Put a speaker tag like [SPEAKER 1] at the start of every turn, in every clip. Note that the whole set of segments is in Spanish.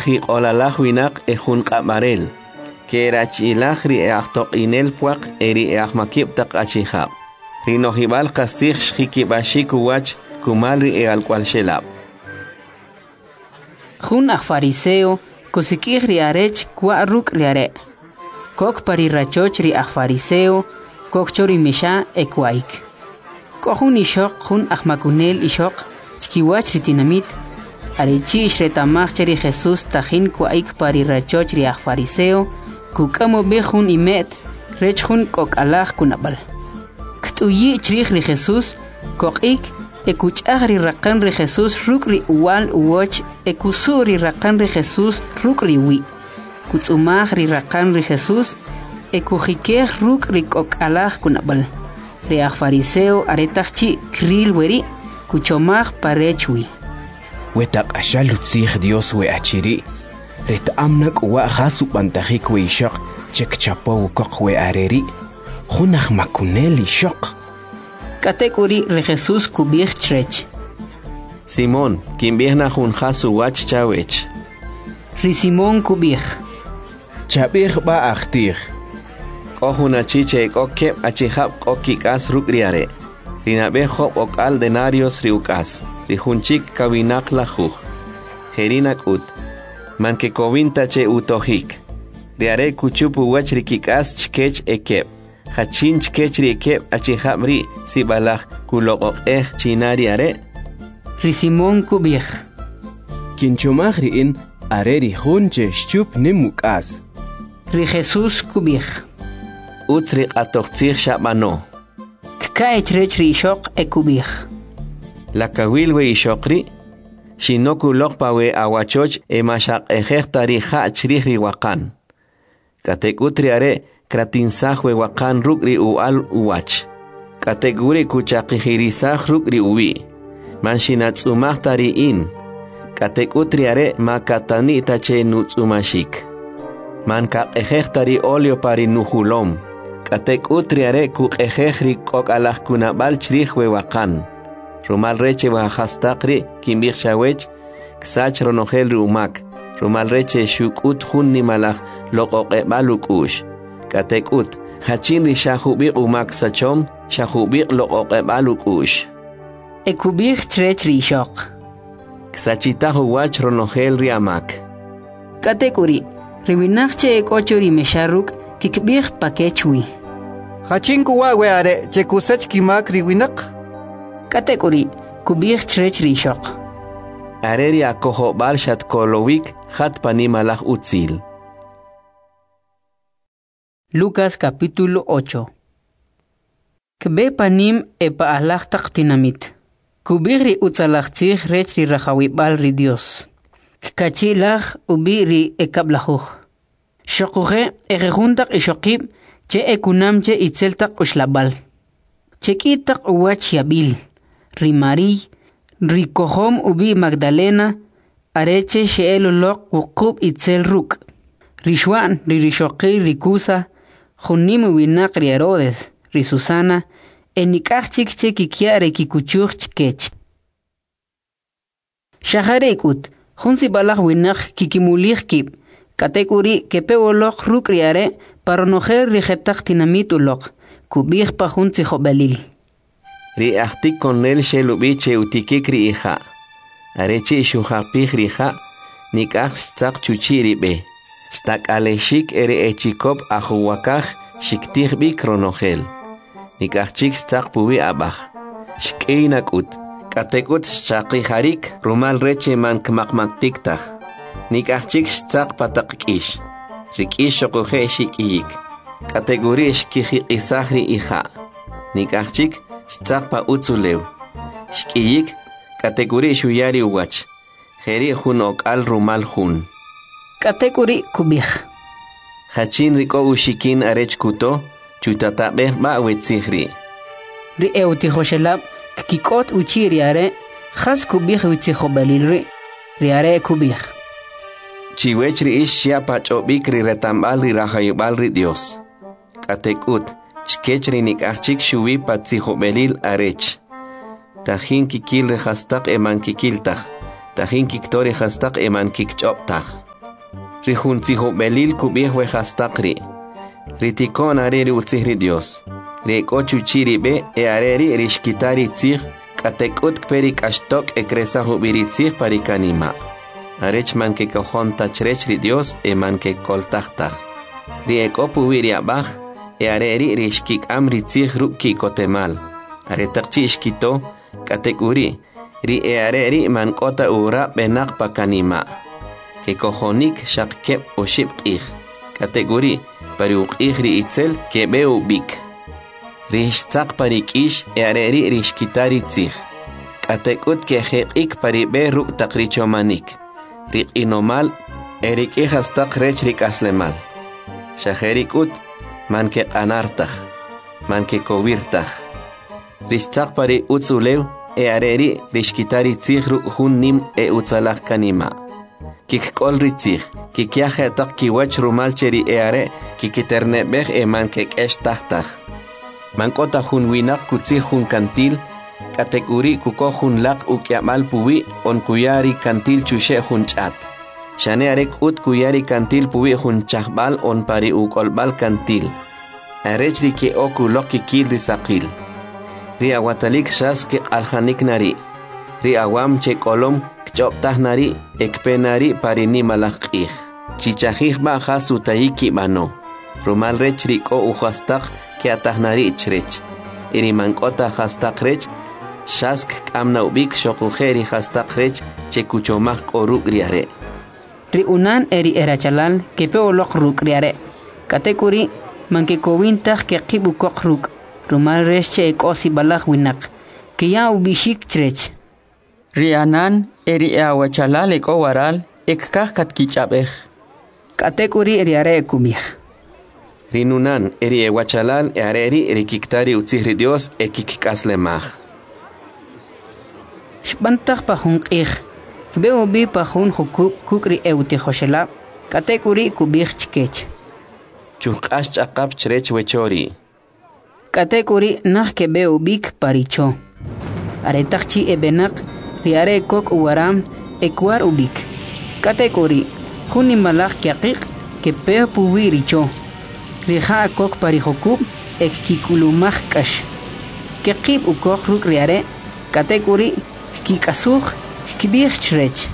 [SPEAKER 1] Aji olalaj winak ejun qamarel. Kerachilaj ri eachtoqinel puaq eri eachmakib tak achihab. Rinohibal qasij shikibashik uwach kumal ri ealkwal shelab.
[SPEAKER 2] Jun fariseo kusikij ri arech kwa ruk ri are. Kok pari rachoch ri fariseo kok chori misha ekwaik. Kohun ishok jun makunel ishok chkiwach ri tinamit. Arechi ishretamach cheri Jesús tajin kwaik pari rachoch ri fariseo kukamo bejun imet rechjun kok alaj kunabal. Ktuyi chrij ri Jesús kokik ekuchaj ri raqan ri Jesús ruk ri uwal uwoch ekusu ri raqan ri Jesús ruk ri wi. Kutzumaj ri raqan ri Jesús ekujikej ruk ri kok alaj kunabal. Ri fariseo aretachchi kril weri kuchomaj parechwi.
[SPEAKER 3] Wetak ashalutzij Dios we achiri. Ret amnak wa khasu bantajik we ishaq chek chapo kok we areri. Junaj makunel ishaq.
[SPEAKER 2] Katekuri ri Jesús kubij chrech.
[SPEAKER 1] Simón, kimbijna jun khasu wach chawech.
[SPEAKER 2] Ri Simón kubij.
[SPEAKER 3] Chabij ba achtij.
[SPEAKER 1] Kohuna chiche kokkeb achihab kokkikas rukriare. Rinabe hop okal denarios riukas. Rijunchik kawinak lajuj. Jerinak ut. Manke kovinta che utojik. Riare kuchupu wach rikikas chkech ekeb. Hachin chkech ri ekeb achihabri sibalaj kulok chinari are.
[SPEAKER 2] Ri Simón kubij.
[SPEAKER 3] Kinchomaj riin are rijunche shchup nimukas.
[SPEAKER 2] Ri Jesús kubij.
[SPEAKER 1] Utsri atochtzij shabano.
[SPEAKER 2] Kkaech rech ri ishok ekubij.
[SPEAKER 1] La kawil we ishokri, shinoku lokpa we awachoch mashaq ejektari ha chrij ri wakan. Katekutri are kratinsaj we wakan ruk ri ual uwach. Kateguri kuchaqijirisaj ruk ri uwi. Manshinatzumaj tari in. Katekutri are makatani tache nutzumashik. Manka ejektari olio pari nuhulom. Katekutri are ku ejejri kok alaj kunabal chrij we wakan. Rumal reche wahastaqri kimbij shawech ksach ronogel rumak. Rumal reche shukut hun nimalaj loqoqebal ukush. Katekut hachin ri shahubiq umak sachom shahubiq loqoqebal ukush.
[SPEAKER 2] Ekubij chrech ri ishok.
[SPEAKER 1] Ksachitahu wach ronogel ri amak.
[SPEAKER 2] Katekuri riwinaqche ekocho ri mesharuk kikbij pakechwi.
[SPEAKER 4] Hachin kuwa we are chekusach kimak riwinaq.
[SPEAKER 2] Katekuri kubij chrech ri ishok.
[SPEAKER 1] Areri akojo bal shat kolowik hat panimalaj utzil.
[SPEAKER 2] Lucas capítulo 8. Kbe panim epa alaj taqtinamit. Kubij ri utzalajtzij rech ri rajawibal ri Dios. Kachilaj ubi ri ekablajuj. Shokuje ejejuntak ishokib che ekunamche itzeltak ushlabal. Chekitak uwach yabil. Ri Mari, ri kohom ubi Magdalena, areche sheelolok wukub itzel ruk. Ri Shwan, ri rishoqi rikusa, junim winak ri Herodes, ri Susana, enikaj chikche kikiare kikuchuj chkech. Shaharekut, junsi balaj winak kikimulij kib, katekuri kepewolok ruk riare, paronojer ri jetak tinamit ulok, kubij pa junsi jobelil.
[SPEAKER 1] Ri ahtik konel shelubiche utikik ri iha. Areche shuhapij ri ha, nikaj stak chuchiri be. Stak aleshik ere echikop ahuwakaj shiktij bi kronogel. Nikaj chik stak pubi abaj. Shkeinak ut. Katekut shaqiharik rumal reche man kmakmaktiktaj. Nikaj chik stak patakkish. Rikish shokuje shikiyik. Kategori shkijikisaj ri iha. Nikaj chik Stzakpa utzulew. Shkiyik, kategori shuyari uwach. Jeri jun okal rumal jun.
[SPEAKER 2] Kategori kubij.
[SPEAKER 1] Hachin riko ushikin arech kuto, chutatabeh ba wetzihri.
[SPEAKER 2] Ri eutijoshelab, kikot uchiri are, has kubij witzijobalil ri are kubij.
[SPEAKER 1] Chiwech ri ish shiapa chobik ri retambal ri rajayubal ri Dios. Katekut. Chkech rinikachik shubi patzihobelil arech. Tajin kikil rehastak eman kikiltaj. Tajin kiktori hastak eman kikchoptaj. Rijuntijo belil kubih we hastakri. Ritikon areri utzihri Dios. Reko chuchiri be e areri rishkitari tzih. Katekut kperi kashtok e kresa hubiri tzih parikanima. Arech manke kojon tachrechri Dios e manke koltachtach. Rieko pubiri abach e areri rishkik amri tzih ruki kotemal. Aretakchi ishkito katekuri. Ri e areri mankota ura benak pakanima. Que cojonik shakep o shipqih. Kategori pariuqih ri itzel que beu bik. Rishtzak parikish e areri rishkitari tzih. Katekut que jeqik paribe ruk takrichomanik. Rik inomal erikih hastak rech rik aslemal. Shaherikut manke anartach. Manke kovirtach. Rishtzak pari utzulew e areri rishkitari tzih ruk hun nim e utzalach kanima. Kik kol ritzih, kik yahe tak ki wach rumal cheri eare, kik eterne bech e man kek esh tahtach. Man kota hun winak kutzih hun kantil, kateguri kuko hun lak ukyamal puwi on kuyari kantil chushe hun chat. Shane arek ut kuyari kantil puwi hun chahbal on pari ukolbal kantil. Arech di ke oku loki kil risakil. Ri awatalik shas ke alhanik nari. Ri awam che kolom Choptah nari ekpenari parini malakih. Chichahih ba hasutayiki mano. Rumal rech riko uhastak ke atah nari chrech. Iri mankota hastak rech. Shask amna ubik shokujeri hastak rech chekuchomah koruk riare.
[SPEAKER 2] Riunan eri erachalal ke peolok ruk riare. Katekuri manke kowintah ke kibukok ruk. Rumal rech che ekosi balak winak. Ke ya ubishik chrech.
[SPEAKER 5] Rianan eri awachalal eko waral ekkah katkichapej.
[SPEAKER 2] Katekuri riare kumih.
[SPEAKER 1] Rinunan eri ewachalal areri rikiktari utzihri Dios ekikikaslemah.
[SPEAKER 2] Shbantach pahun qih. Kbeo bi pahun hukuk kukri euti hoshela. Katekuri kubih chkech.
[SPEAKER 1] Chuqash chaqap chrech wechori.
[SPEAKER 2] Katekuri nah kebeo bik paricho. Aretakchi ebenak riare kok uwaram ekwar ubik. Katekuri huni malak kiaqiq ke pe puwi richo. Riha kok parihokub ek kikulumah kash. Kekib ukok ruk riare. Katekuri kikasuh kibih chrech.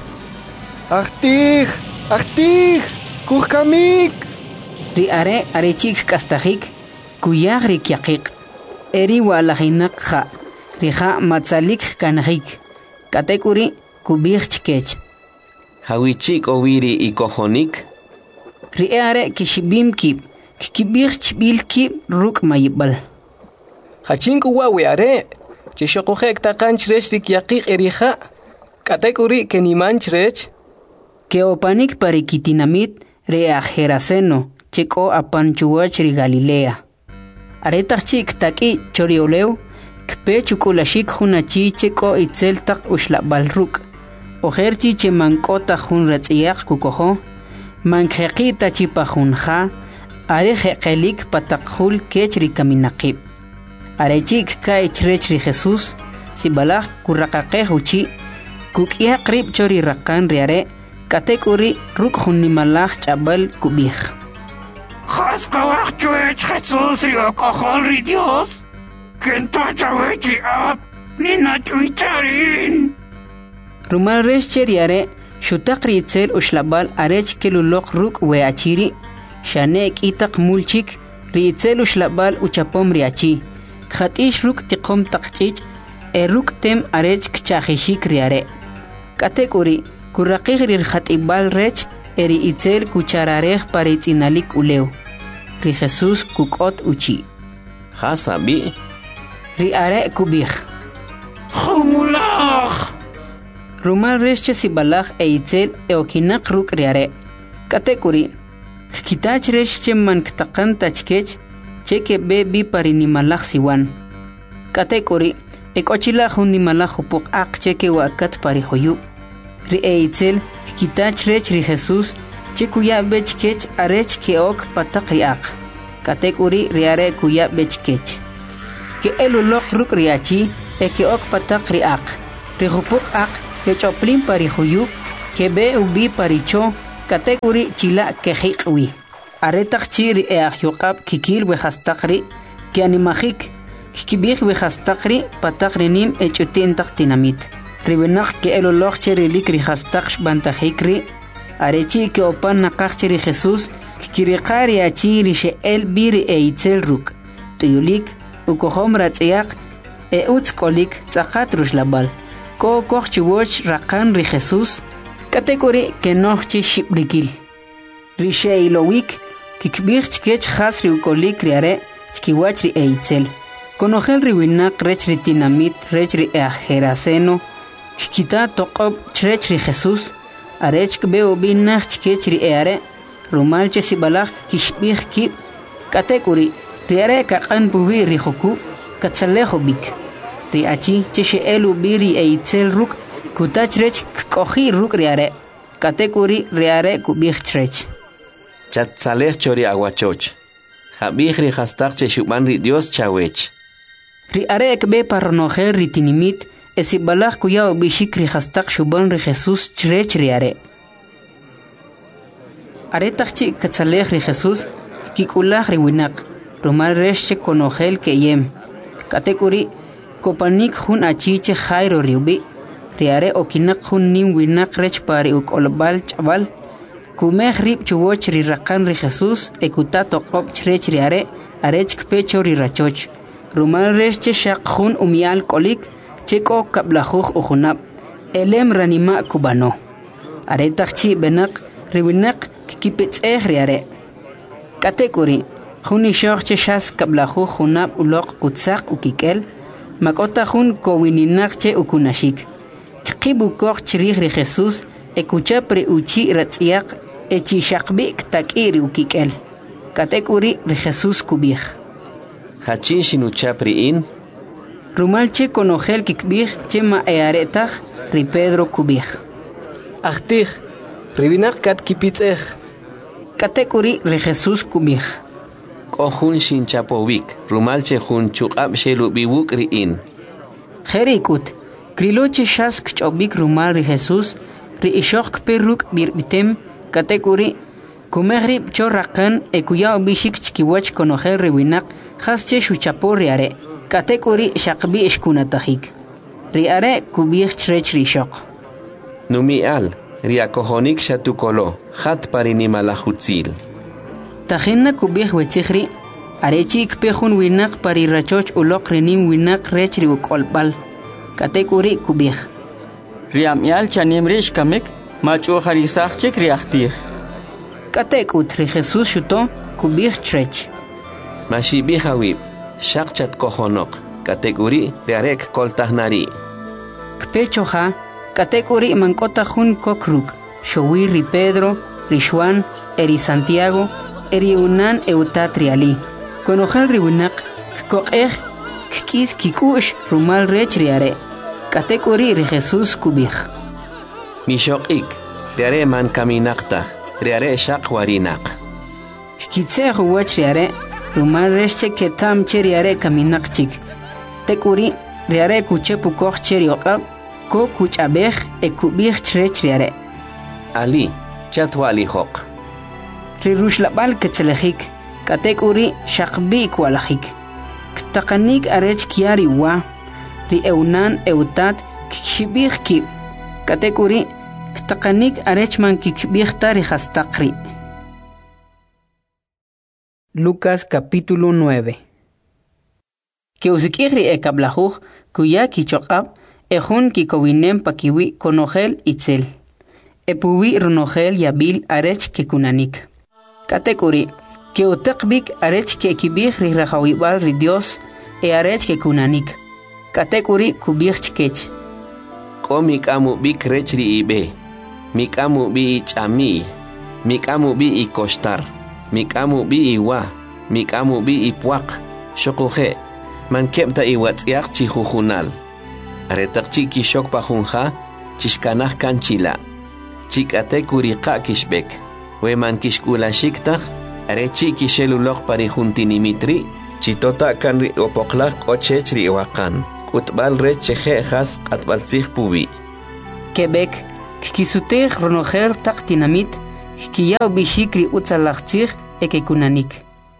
[SPEAKER 4] Achtih, kuhkamik.
[SPEAKER 2] Riare arechik kastahik kuyah rikiaqiq. Eri walahinak kha. Riha matzalik kanahik. Katekuri kubih chkech.
[SPEAKER 1] Hawichik oviri y kojonik.
[SPEAKER 2] Riare kishibim kib. Kibih chbil kib ruk mayibal.
[SPEAKER 5] Hachinku wawe are. Chishokojek takan chrech rikiaqiq erija. Katekuri keniman chrech.
[SPEAKER 2] Keopanik parikitinamit reajeraceno. Cheko apanchuach ri Galilea. Aretach chik taki chorioleu. Kpe chukulashik hunachi cheko itzel tak ushlabal ruk. Ojerchi che mankota hun ratziyak kukoho. Manjeqita chipa hunja. Are jeqelik patakhul kechri kaminaqib. Arechik ka ichrechri Jesús. Sibalak kurraqaqeh uchi. Kukia qrib chori raqan riare. Katekuri ruk hunimalak chabal kubih.
[SPEAKER 6] Haskawak chuech Jesús y okohol ri Dios. Kentacha wechi ap, nina chuicharin.
[SPEAKER 2] Rumal resh cheriare, shutak ritzel ushlabal arech kelulok ruk weachiri, shanek itak mulchik, ritzel ushlabal uchapom riachi, khatish ruk tikom takchich, ruk tem arech kchahishik riare. Katekuri, kurraqih rirkhatibal rech, eri itzel kuchararech paritzinalik uleu. Ri Jesús kukot uchi.
[SPEAKER 1] Hasabi.
[SPEAKER 2] Riare kubih.
[SPEAKER 6] Humulach.
[SPEAKER 2] Rumal resche sibalach e itzel e okinak ruk riare. Katekuri. Kitach resche man ktakan tachkech cheke be bi parinimalach siwan. Katekuri. Ekochila hunimalach upuk ak cheke wakat parihoyub. Ri e itzel kitach rech ri Jesús chekuya bechkech arech ke ok patakriak. Katekuri riare kuya bechkech. Que elulok ruk riachi e que ok patak riak. Rihupuk ak que choplin parihuyuk que be ubi paricho katekuri chila kejiqwi aretaq chiri eahyuqab kikil wehastaqri que animajik kikibij wehastaqri pataqrinim echutintaq tinamit ribenaq que eloloq cheri likri hastaq bantajikri arechi que opan naqaqcheri Jesús kikiriqari achiri she'el biri eitzel ruk tuyulik ukohom ratziyaq utzkolik tzaqat rushlabal ko kochchiwoch raqan ri Jesús katekuri que nochi shibrikil risheilowik kikbij chkech khas ri ukolik riare chkiwach ri eitzel konojel ri winaq rech ri tinamit rech ri ajeraseno kikita toqob chrech ri Jesús arech kbeo binach chkech ri eare rumal chesibalaj kishbij kib katekuri riare kaqan bubi ri joku katzalejo bik ri achi cheshe elu biri eitzel ruk kutachrech kohi ruk riare katekuri riare kubij chrech
[SPEAKER 1] chatzalej chori aguachoch jabij ri hastaq cheshuban ri Dios chawech
[SPEAKER 2] riare ekbe parnojer ri tinimit esibalaj kuyao bishik ri hastaq shuban ri Jesús chrech riare aretaqchi katzalej ri Jesús kikulaj ri winaq rumal resche konojel keyem katekuri kopanik hun achiche Jairo riubi riare okinak hun nim winak rech pari ukolbal chaval kumej rib chuwoch ri raqan ri Jesús ekutato qop chrech riare arech kpecho ri rachoch rumal resche shaq hun umial kolik cheko kablajuj ujunab elem ranima kubano aretaqchi benaq riwinak kipetsej riare katekuri Juni shoche shas kablahu junab ulok kutzak ukikel makota jun kowininache ukunashik kibu koch chirih ri Jesús ekuchapre uchi ratziak echi shakbi takiri ukikel katekuri ri Jesús kubij
[SPEAKER 1] hachin shinuchapri in
[SPEAKER 2] rumalche konojel kikbij chema earetag ri Pedro kubij
[SPEAKER 5] Achtij ribinak kat kipitzej
[SPEAKER 2] katekuri ri Jesús kubij
[SPEAKER 1] Kohun shin chapovik, rumalche hun chukab shelu biwuk riin.
[SPEAKER 2] Jerikut, kriloche shask chobik rumal ri Jesús, ri ishok perruk birbitem, katekuri, kumerri chorrakan ekuyao bishik chkiwach konojer riwinak, hasche shuchapo riare, katekuri shakbi ishkunatajik. Riare kubich chrech rishok.
[SPEAKER 1] Numial, riakohonik shatukolo, hat parinimalahutzil.
[SPEAKER 2] Tajena kubij wetzihri, arechi ikpejun winak pari rachoch ulok renim winak rech ri ukolbal. Katekuri kubij.
[SPEAKER 5] Riamial chanim rish kamek, machu harisach chek riachtij.
[SPEAKER 2] Katekut ri Jesús shuto kubij chrech.
[SPEAKER 1] Mashibi hawib, shakchat kohonok, katekuri riarek koltahnari.
[SPEAKER 2] Kpechoha, katekuri mankota jun kokruk, showi ri Pedro, ri Juan, eri Santiago, eri unan eutatriali. Konojal riwinak, kokej, kikis kikush rumal rech riare. Katekuri ri Jesús kubij.
[SPEAKER 1] Mishok ik, riare man kaminakta, riare shak warinak.
[SPEAKER 2] Kitse huwach riare, rumal reche ketam che riare kaminak chik. Tekuri, riare kuche pukoj cheri okab, ko kuchabej e kubij chrech riare.
[SPEAKER 1] Ali, chatwali hok.
[SPEAKER 2] Ri rushlabal ketzelejik, katekuri shakbi kwalajik. Ktakanik arech kiari wa, ri eunan eutat kikshibij kib. Katekuri, ktakanik arech man kikbij tari hastakri. Lucas capítulo 9. Que usikiri ekablajuj, kuya kichokab, ejun kikowinem pakiwi konojel itzel. Epuwi runojel yabil arech kekunanik. Katekuri, que utakbik arech ke kibij ri rajawibal ri Dios e arech ke kunanik. Katekuri kubij chkech.
[SPEAKER 1] Ko mikamu bik rech ri ibe, mikamu bi ichami, mikamu bi ikostar, mikamu bi iwa, mikamu bi ipuak, shokuhe, man kepta iwatsiak chihujunal. Aretak chiki shok pajunja, chishkanaj kanchila. Chikatekuri ka kishbek. Weman kishkula shiktaj, arechi kishelulok parijuntinimitri, chitota kanri opoklak ochechri wakan, kutbal recheje has atbalzig pubi.
[SPEAKER 2] Quebec, kikisutej ronojer tak tinamit, kiyaw bishik ri utzalachtzig ekekunanik.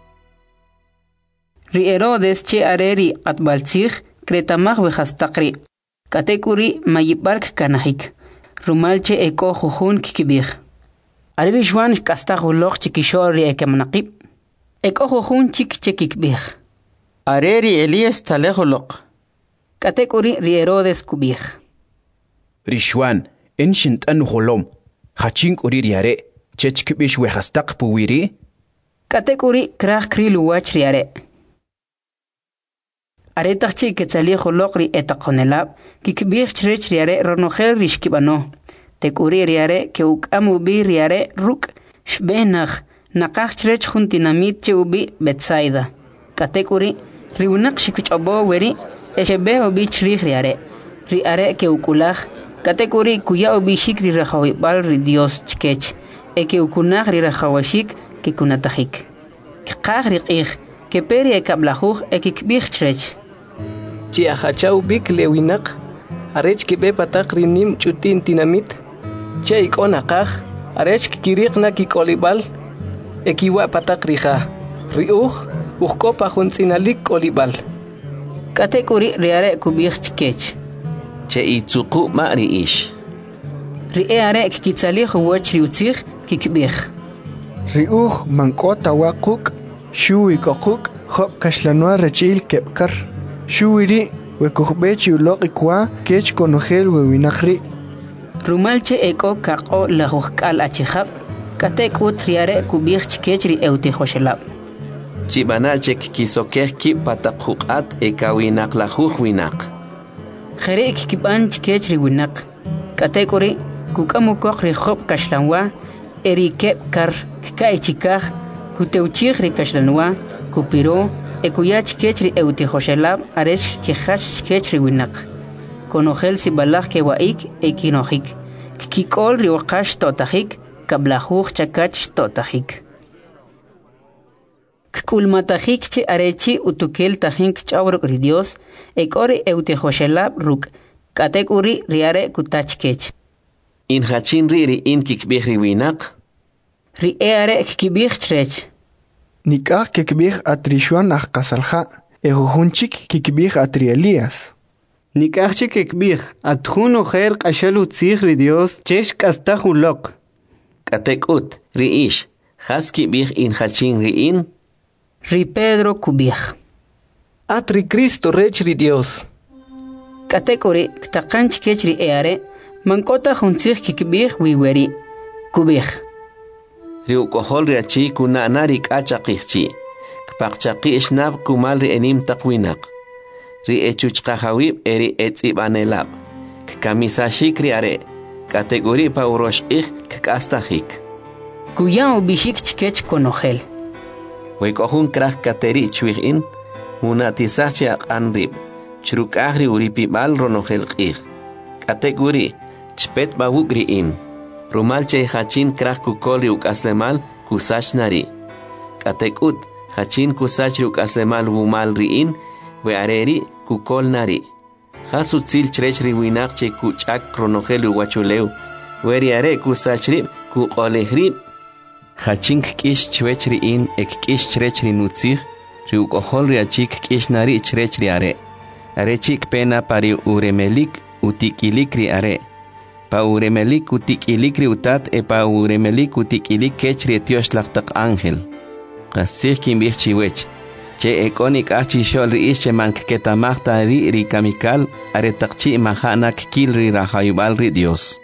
[SPEAKER 2] Ri Herodes che areri atbaltzig kretamag wehastaqri. Katekuri mayibark kanahik. Rumalche eko jujun kikibig. Areri shwan kastagulok chikishor ri ekemnaqib. Eko jujun chik chekikbig.
[SPEAKER 5] Areri Elías talejolok.
[SPEAKER 2] Katekuri ri Herodes kubig.
[SPEAKER 3] Rishwan enshint an holom. Hachink uri riare. Chechkibish wehastaq puwiri.
[SPEAKER 2] Katekuri krach krilu wach riare. Aretachchi ketzali holokri etaqonelab kikbig chrech riare ronogel rishkibano. Tekuri riare ke ukamu bi riare ruk shbenach naqach chrech juntinamit che ubi Betsaida. Katekuri riunak shikuchobo weri eshebe ubi chrich riare. Riare ke ukulach katekuri kuya ubi shikri rahawi bal ri Dios chkech. Eke ukunach ri rahawashik ke kunatahik. Kqach riqich ke peri ekablahuch ekikbig chrech.
[SPEAKER 7] Chi achachau bik lewinak arech kibe patak rinim chutin tinamit che ikonaqaj arech kiriqna kikolibal ekiwa patak rija riuj ujkopa juntzinalik kolibal
[SPEAKER 2] Katekuri riare kubig chkech
[SPEAKER 1] che itzuqu ma riish
[SPEAKER 2] riare kikitzali huwach riutzig kikbig
[SPEAKER 8] Riuj mankota waquk shui kokuk hop kashlanwa rechil kepkar Shuiri wekojbechi uloq ikwa kech konogel wewinakri.
[SPEAKER 2] Rumalche eko kako lahujkal achihab katekut riare kubig chkechri eutihoshelab.
[SPEAKER 1] Chibanachek kisokeh ki pataqhuqat ekawinak lahuj winak.
[SPEAKER 2] Jere kikiban chkechri winak. Katekuri kukamukok rijob kashlanwa erikep kar kikaichikaj kuteuchig ri kashlanwa kupiro ekuyach kechri eutihoshelab aresh kihash kechri winak. Konogel sibalach kewaik ekinojik. Kikol riwakash totajik kablahuj chakach totajik. Kkulmatajik che arechi utukel tajink chawrok ri Dios ekori eutihoshelab ruk. Katekuri riare kutach kech.
[SPEAKER 1] In hachin riri in kikbig winak.
[SPEAKER 2] Ri eare kikibig chrech.
[SPEAKER 8] Nikah kikbig atrishwan kasalha. Ejujunchik kikbig atri Elías.
[SPEAKER 4] Nikachchi kikbig atjun ojer qashalu tzigri Dios chesh kastahulok.
[SPEAKER 1] Katekut riish haski big in hachin riin.
[SPEAKER 2] Ri Pedro kubig.
[SPEAKER 7] atri Cristo rechri Dios
[SPEAKER 2] Katekuri ktaqanch kechri eare mankota juntzig kikbig wiweri kubig.
[SPEAKER 1] Riu kohol riachi kuna narik achaqihchi. Kpaqchaqi ishnab kumal ri enim taqwinak. Ri echuchqahawib eri etzibanelab. Kamisashik riare. Kategori pa uroshqih kastahik.
[SPEAKER 2] Kuya ubishik chkech konogel.
[SPEAKER 1] Wekohun krah kateri chwigin. Munatisachchi aqanrib. Chrukahri uripibal ronogel qih. Kategori chpet bawuk riin. Rumalche hachin krah kukol ukaslemal kusach nari. Katekut hachin kusach ukaslemal wumal riin we areri kukol nari. Hasutzil chrech riwinak che kuchak kronogel uwachuleu. Weri are kusach rib kukolehrib. Hachin kish chwech riin ek kish chrech rinutzig riukohol riachik kish nari chrech riare. Arechik pena pari uremelik utikilik riare. Pauremelik utikilik riutat e pauremelik utikilik kechri etios laqtaq ángel. Qasih kimbih chiwech. Che ekonik achi shol riish che manketamaqta ri kamikal aretaqchi mahanak kil ri rahayubal ri Dios.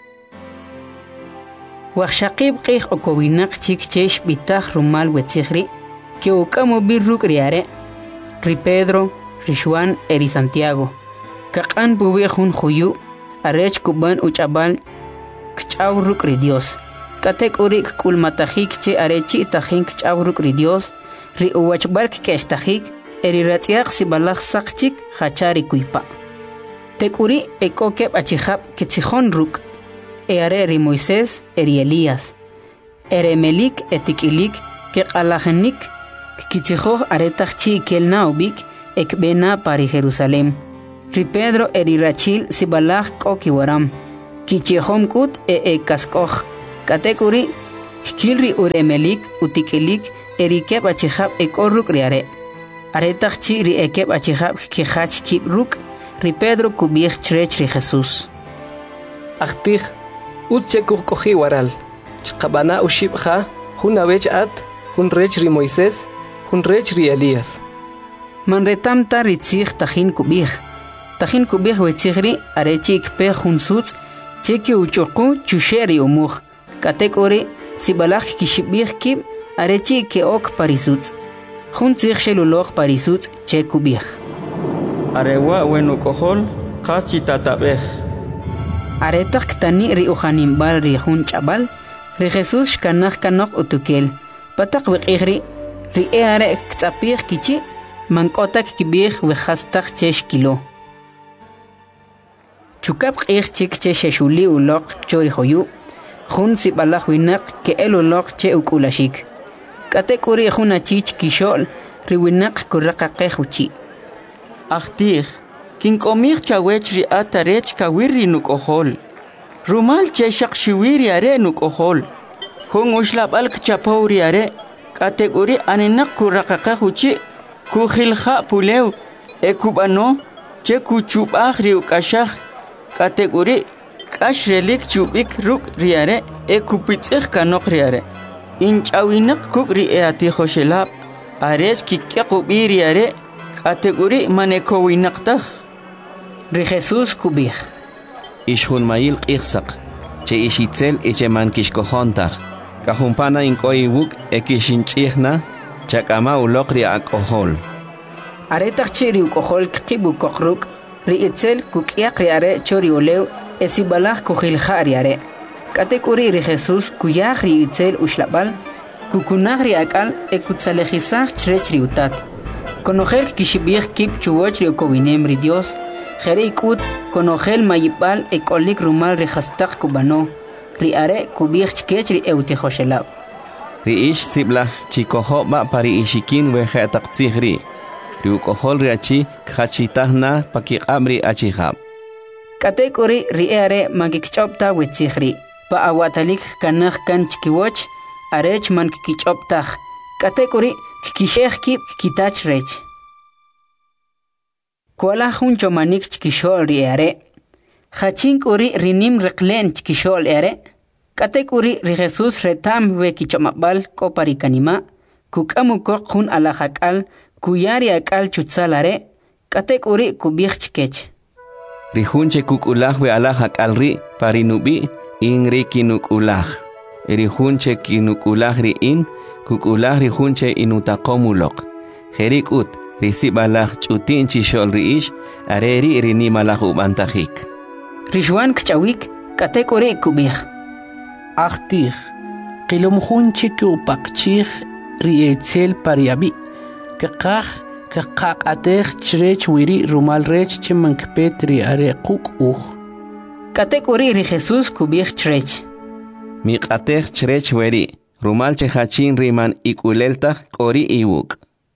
[SPEAKER 2] Waqshaqib qih okowinak chik chesh bitaj rumal wetzigri que ukamo birruk riare. Ri Pedro, ri Juan eri Santiago. Kaqan buwejun juyu arech kuban uchabal kchawruk ri Dios. Katek urik kulmatajik che arechi tajin kchawruk ri Dios. Ri uwachbark keshtajik eri ratziaq sibalaj saqchik hachari kuipa. Tekuri ekokeb achihab ketzijon ruk. Eare ri Moisés eri Elías. Eremelik etikilik ke qalajenik kitzijoj aretajchi kelnaubik ekbena pari Jerusalem. Ri Pedro eri rachil sibalaj kokiwaram. Kichihom kut kaskoj. Katekuri Kilri uremelik utikelik erikeb achihab ekorruk riare. Aretachchi ri ekeb achihab kihach kibruk ri Pedro kubich chrech ri Jesús.
[SPEAKER 7] Achtih utchekuj koji waral. Chqabana ushibja hunawech at hunrech ri Moisés hunrech ri Elías.
[SPEAKER 2] Manretamta ritzig tajin kubich wetzigri arechi ikpe hunsuts cheki uchoku chusheri umuj. Katekori sibalaj kishibich kib arechi ke ok parisuts. Juntzig sheluloj parisuts che kubich.
[SPEAKER 5] Arewa wenukojol qachi tatabej.
[SPEAKER 2] Aretak ktani ri ujanimbal ri jun chabal ri Jesús shkanaj kanok utukel. Patak wiqigri ri are ktsapich kichi mankotak kibich wehastak chesh kilo. Chukap qig chik che sheshuli ulok chori hoyu. Jun sibalaj winak ke el ulok che ukulashik. Katekuri jun achich kishol ri winak kurraqaqej uchi.
[SPEAKER 5] Achtih kinkomich chawech ri atarech kawiri nukojol. Rumal che shaqshiwiri are nukojol. Jun ushlabal kchapauri are katekuri aninak kurraqaqej uchi kujilja pulew ekubano che kuchubaj ri ukashaj katekuri kashrelik chubik ruk riare ekupitzig kanok riare inchawinak kuk ri eatijoshelab arech kikyaqubi riare kategori manekowinaqtaj
[SPEAKER 2] ri Jesús kubij
[SPEAKER 1] Ishun mayil q'iqsaq che ishitzel icheman kishkojontaj kajumpana inkoiwuk ekishinch'ijna chak'ama uloq ri ak'ojol
[SPEAKER 2] aretaj chi ri ukojol kibu koqruk ri itzel kukyaq riare chori olew esibalaj kujilja riare katekuri ri Jesús kuyaj ri itzel ushlabal kukunaj ri akal ekutsalejisaj chrech ri utat konojel kishibij kip chuwoch ri okowinem ri Dios jere ikut konojel mayipal ekolik rumal ri jastaj kubano ri are kubij chkech ri eutijoshelab
[SPEAKER 1] ri ish siblaj chikojoba pari ishikin wejetaqtzijri ri ukojol ri achi khachitajna pakiqabri achijab
[SPEAKER 2] katekuri ri are magikchopta wetzijri pa awatalik kanaj kan chkiwoch arech man kichoptaj katekuri kishej kip kitach rech kola jun chomanik chkishol ri are khachinkuri rinim reqlen chkishol are katekuri ri Jesús retam we kichomabal kopari kanima kukamu ko jun alajaqal kuyari akal chutsalare katekuri kubij chkech
[SPEAKER 1] ri junche kukulaj we alajaqal ri parinubi inri kinukulaj ri junche kinukulaj ri in kukulaj ri junche inutaqomuloq jerikut ri sibalaj ch'utin chishol ri ish areri ri nimalaj ubantajik
[SPEAKER 2] ri Juan kchawik katekuri kubij
[SPEAKER 9] Achtih qilum junche kupaqchij ri etzel pariabi kaqaj kaqaqatej chrech wiri rumal rech chimankpet ri are quk
[SPEAKER 2] katekuri ri Jesús kubij chrech
[SPEAKER 1] miqatej chrech weri rumal chehachin riman ikuleltaj k'ori iwuk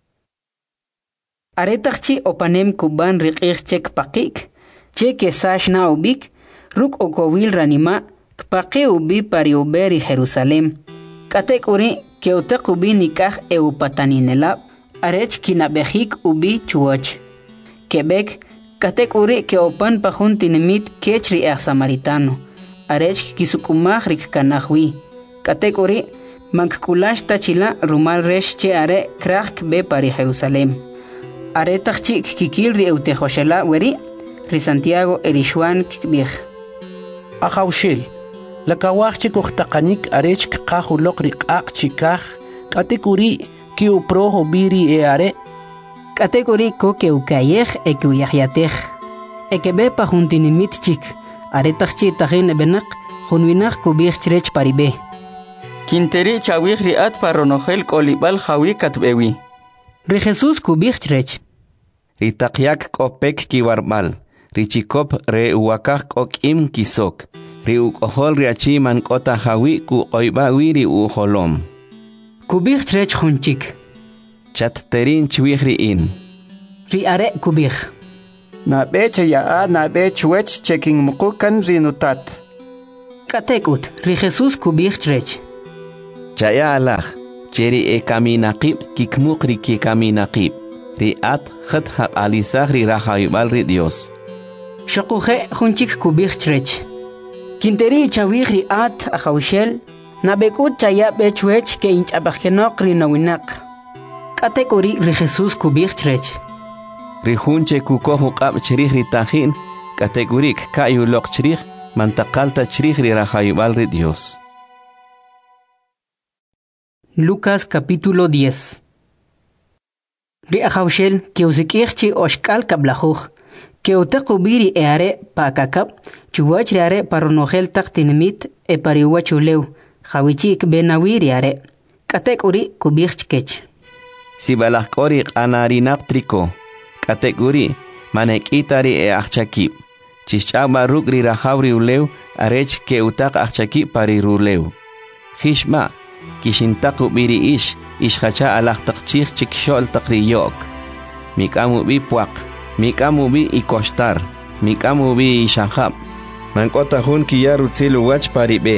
[SPEAKER 2] aretajchi opanem kuban ri q'ij chek paqik che kesash na ubik ruk okowil ranima kpaqi ubi pari uberi Jerusalem katekuri keutaq ubi nikaj eupataninelab arech kinabejik ubi chuoch kebek katekuri keopan pajun tinimit kech ri samaritano arech kisukumaj rik kanajwi katekuri mankulash tachila rumal resh che are kraj be pari Jerusalem aretajchi kikil ri eutejoshela weri ri Santiago erishwan kibij
[SPEAKER 9] Ajawshil lakawajchi kujtaqanik arech qajuloq ri q'aq chikaj katekuri kiuprojo biri are
[SPEAKER 2] katekuri ko keukayej ekuyajyatej ekebe pajuntinimit chik aretajchi tajin benaq junwinaj kubij chrech paribe
[SPEAKER 5] Kinteri chawij ri at paronojel kolibal jawi katbewi
[SPEAKER 2] ri Jesús kubij chrech
[SPEAKER 1] ri taqyak k'opek kiwarbal ri chikop re uwakaj k'ok'im kisok ri uk'ojol ri achi mank'ota jawi kuq'oyba ri ujolom
[SPEAKER 2] kubij chrech junchik
[SPEAKER 1] chatterin chwij ri in
[SPEAKER 2] ri are kubij
[SPEAKER 4] nabe che ya nabe chwech cheking mukukan rinutat
[SPEAKER 2] katekut ri Jesús kubij chrech
[SPEAKER 1] Chaya alaj, cheri caminaqib, kikmukri ki caminaqib. Ri at khat haq alisaj ri rahayubal ri Dios.
[SPEAKER 2] Shokuje junchik kubich trech. Kinteri chawih ri at ahaushel, nabekut chaya bechwech ke inchabajenok ri nawinak. Katekuri ri Jesus kubich trech.
[SPEAKER 1] Ri junche kukohu qab chirih ri tajin, kategurik kayulok chirih, mantakalta chirih ri rahayubal ri Dios.
[SPEAKER 2] Lucas capítulo 10. Ri ahaushel que usikirchi oshkal kablajuj, que utakubiri eare pakakab, chuwach riare paronogel taktinimit e pariwachuleu, jawichik benawiri are, katekuri kubirchkech.
[SPEAKER 1] Si balakori anarinap triko, kategori manekitari e achakip. Chichaba rugri rahabri uleu, arech ke utak achakip pari ruleu. Hishma, kishintaku biri ishhacha alachtakchik chikshol takriyok. Mikamu bi puak, mikamu bi ikostar, mikamu bi ishahab. Mankota hun kiyaru tsilu wach pari be.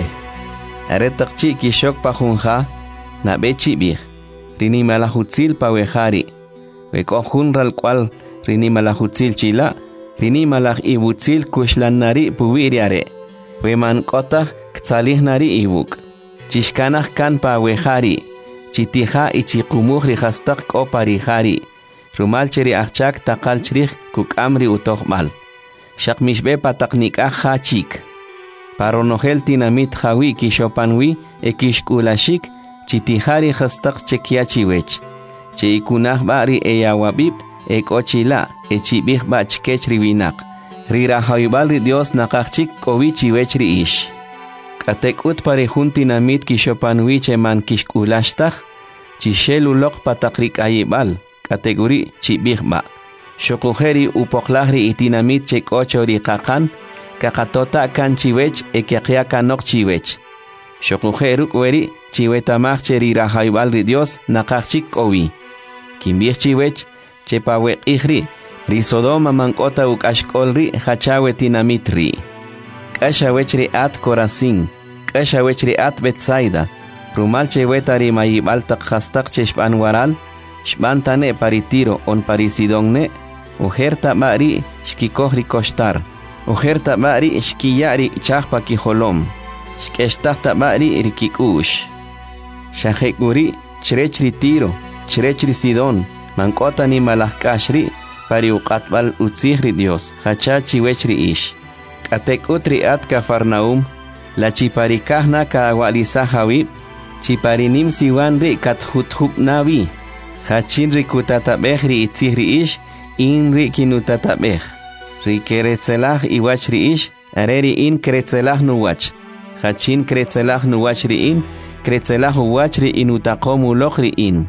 [SPEAKER 1] Aretakchi kishok pahunha, na be chibir. Rini malahutzil pawehari. Weko hunral kwal rini malahutzil chila. Rini malah ibutzil kushlan nari puwiriare. Weman kotah ktalih nari ibuk. Chishkanah kan pawehari. Chitiha ichikumuh rihastak ko parihari. Rumal cheri achak takal cherih kuk amri utohmal. Shakmishbe pataknikah hachik. Paronogel tinamit hawi kishopanwi ekishkulashik. Chitihari hastak chekiachiwech. Cheikunah bari eyawabib ekochila echibih bachkech riwinak. Rira hayubal ri Dios nakachik kowichiwech ri ish. Katekut parejun tinamit kishopanwi cheman kishkulashtah. Chishelulok patakrik ayibal. Kategori chibihba. Shokujeri upoklahri itinamit chekocho ri kakan. Kakatota kan chiwech ekiakiakanok chiwech. Shokujeruk weri chiwetamach cheri rahayubal ri Dios nakachik owi. Kimbich chiwech chepawe ihri ri Sodoma mankota ukashkolri hachawe tinamitri. Kashawech ri at Corazín, kashawech ri at Betsaida. Rumal cheweta ri mayibal takhastak cheshpan waral, shbantane paritiro on parisidonne, ujerta mari shkikohri kostar, ujerta mari shkiyari chahpa kijolom. Shkeshtahta bari rikikush. Shahekuri, chrechri tiro, chrechri sidon, mankota ni malahkashri, pari uqatbal utzihri Dios, hachachi wechri ish. Katek utri at Cafarnaum, la chiparikahna ka awalisa hawib, chiparinim siwanri kat huthub navi. Hachinri kutatabehri itzihri ish, inri kinutatabeh. Rikeretzelah iwachri ish, areri in keretzelah nuwach. Hachin kretzelah nuwachriin, kretzelah uwachri inutakomu lochriin.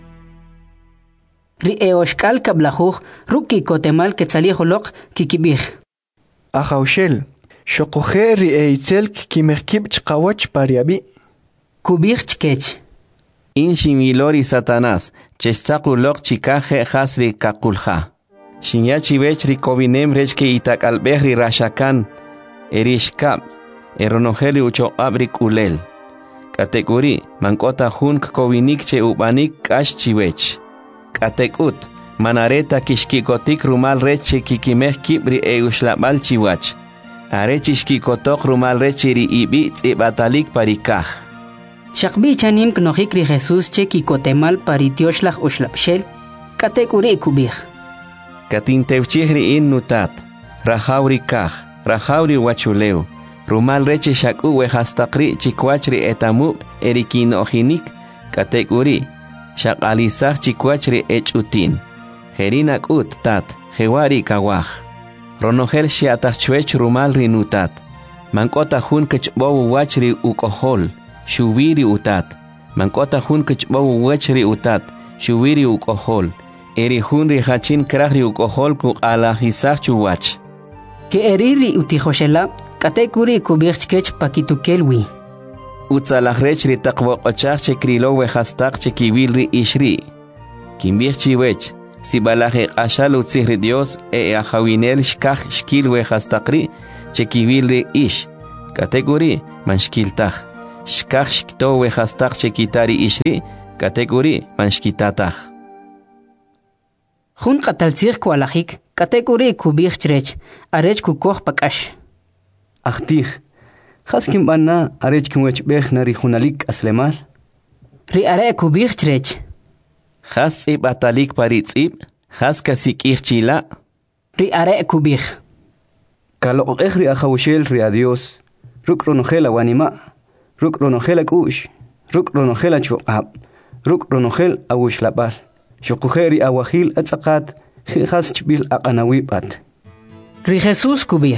[SPEAKER 2] Ri eoshkal kablajuj, ruki kotemal ketzaliholok kikibij.
[SPEAKER 8] Ahaushel, shokoje ri eitzel kimekib chkawach pariabi.
[SPEAKER 2] Kubij chkech.
[SPEAKER 1] In shimilori Satanás, chestakulok chikaje hasri kakulha. Shinyachi vechri kovinem rechke itakalbehri rashakan, erishkab. Eronogeli ucho abrik ulel. Kategori mankota hunk kovinik che ubanik kash chiwech. Katekut manareta kishkikotik rumal reche kikimeh kibri eushlabal chiwach. Arechishkikotok rumal rechiri ibi tzibatalik parikah.
[SPEAKER 2] Shakbi chanim knohikri Jesus che kikotemal paritioshlah ushlapshel. Kategori kubih.
[SPEAKER 1] Katintevchihri in nutat. Rahauri kah. Rahauri wachuleu. Rumal reche shaku wehastakri chikwachri etamu erikinohinik kategori shakalisah chikwachri echutin herinak ut tat hewari kawah ronogel shiatachwech rumal rinutat mankota hun kechbow wachri ukohol shuviri utat mankota hun kechbow wachri utat shuviri ukohol eri hun rihachin krahri ukohol ku alahisah chuwach
[SPEAKER 2] ke eriri utijoshela katekuri kubirchkech pakitukelwi.
[SPEAKER 1] Utzalachrechri takwokochach chekrilo wehastak chekivilri ishri. Kimbirchiwech, si balaje ashal utzihri Dios ahawinel shkach shkil wehastakri chekivilri ish. Katekuri manshkiltach. Shkaj shktowe hastaq chekitari ishri, katekuri manshkitataj.
[SPEAKER 2] Jun qataltzij kualajik, katekuri kubij chrech, arech kukoj pakash.
[SPEAKER 4] Achtij, haskim bana arech kimwech bej nari junalik aslemal.
[SPEAKER 2] Ri are kubij chrech.
[SPEAKER 1] Has tzib atalik pari tzib, has kasik chila.
[SPEAKER 2] Ri are kubij.
[SPEAKER 4] Kalo ri ajawshel ri adios, ruk ronogela wanima, ruk ronogela kush, ruk ronogela chuqab, ruk ronogel awush labal. Shukujeri awahil atzakat, has chbil aqanawibat.
[SPEAKER 2] Ri Jesus kubij.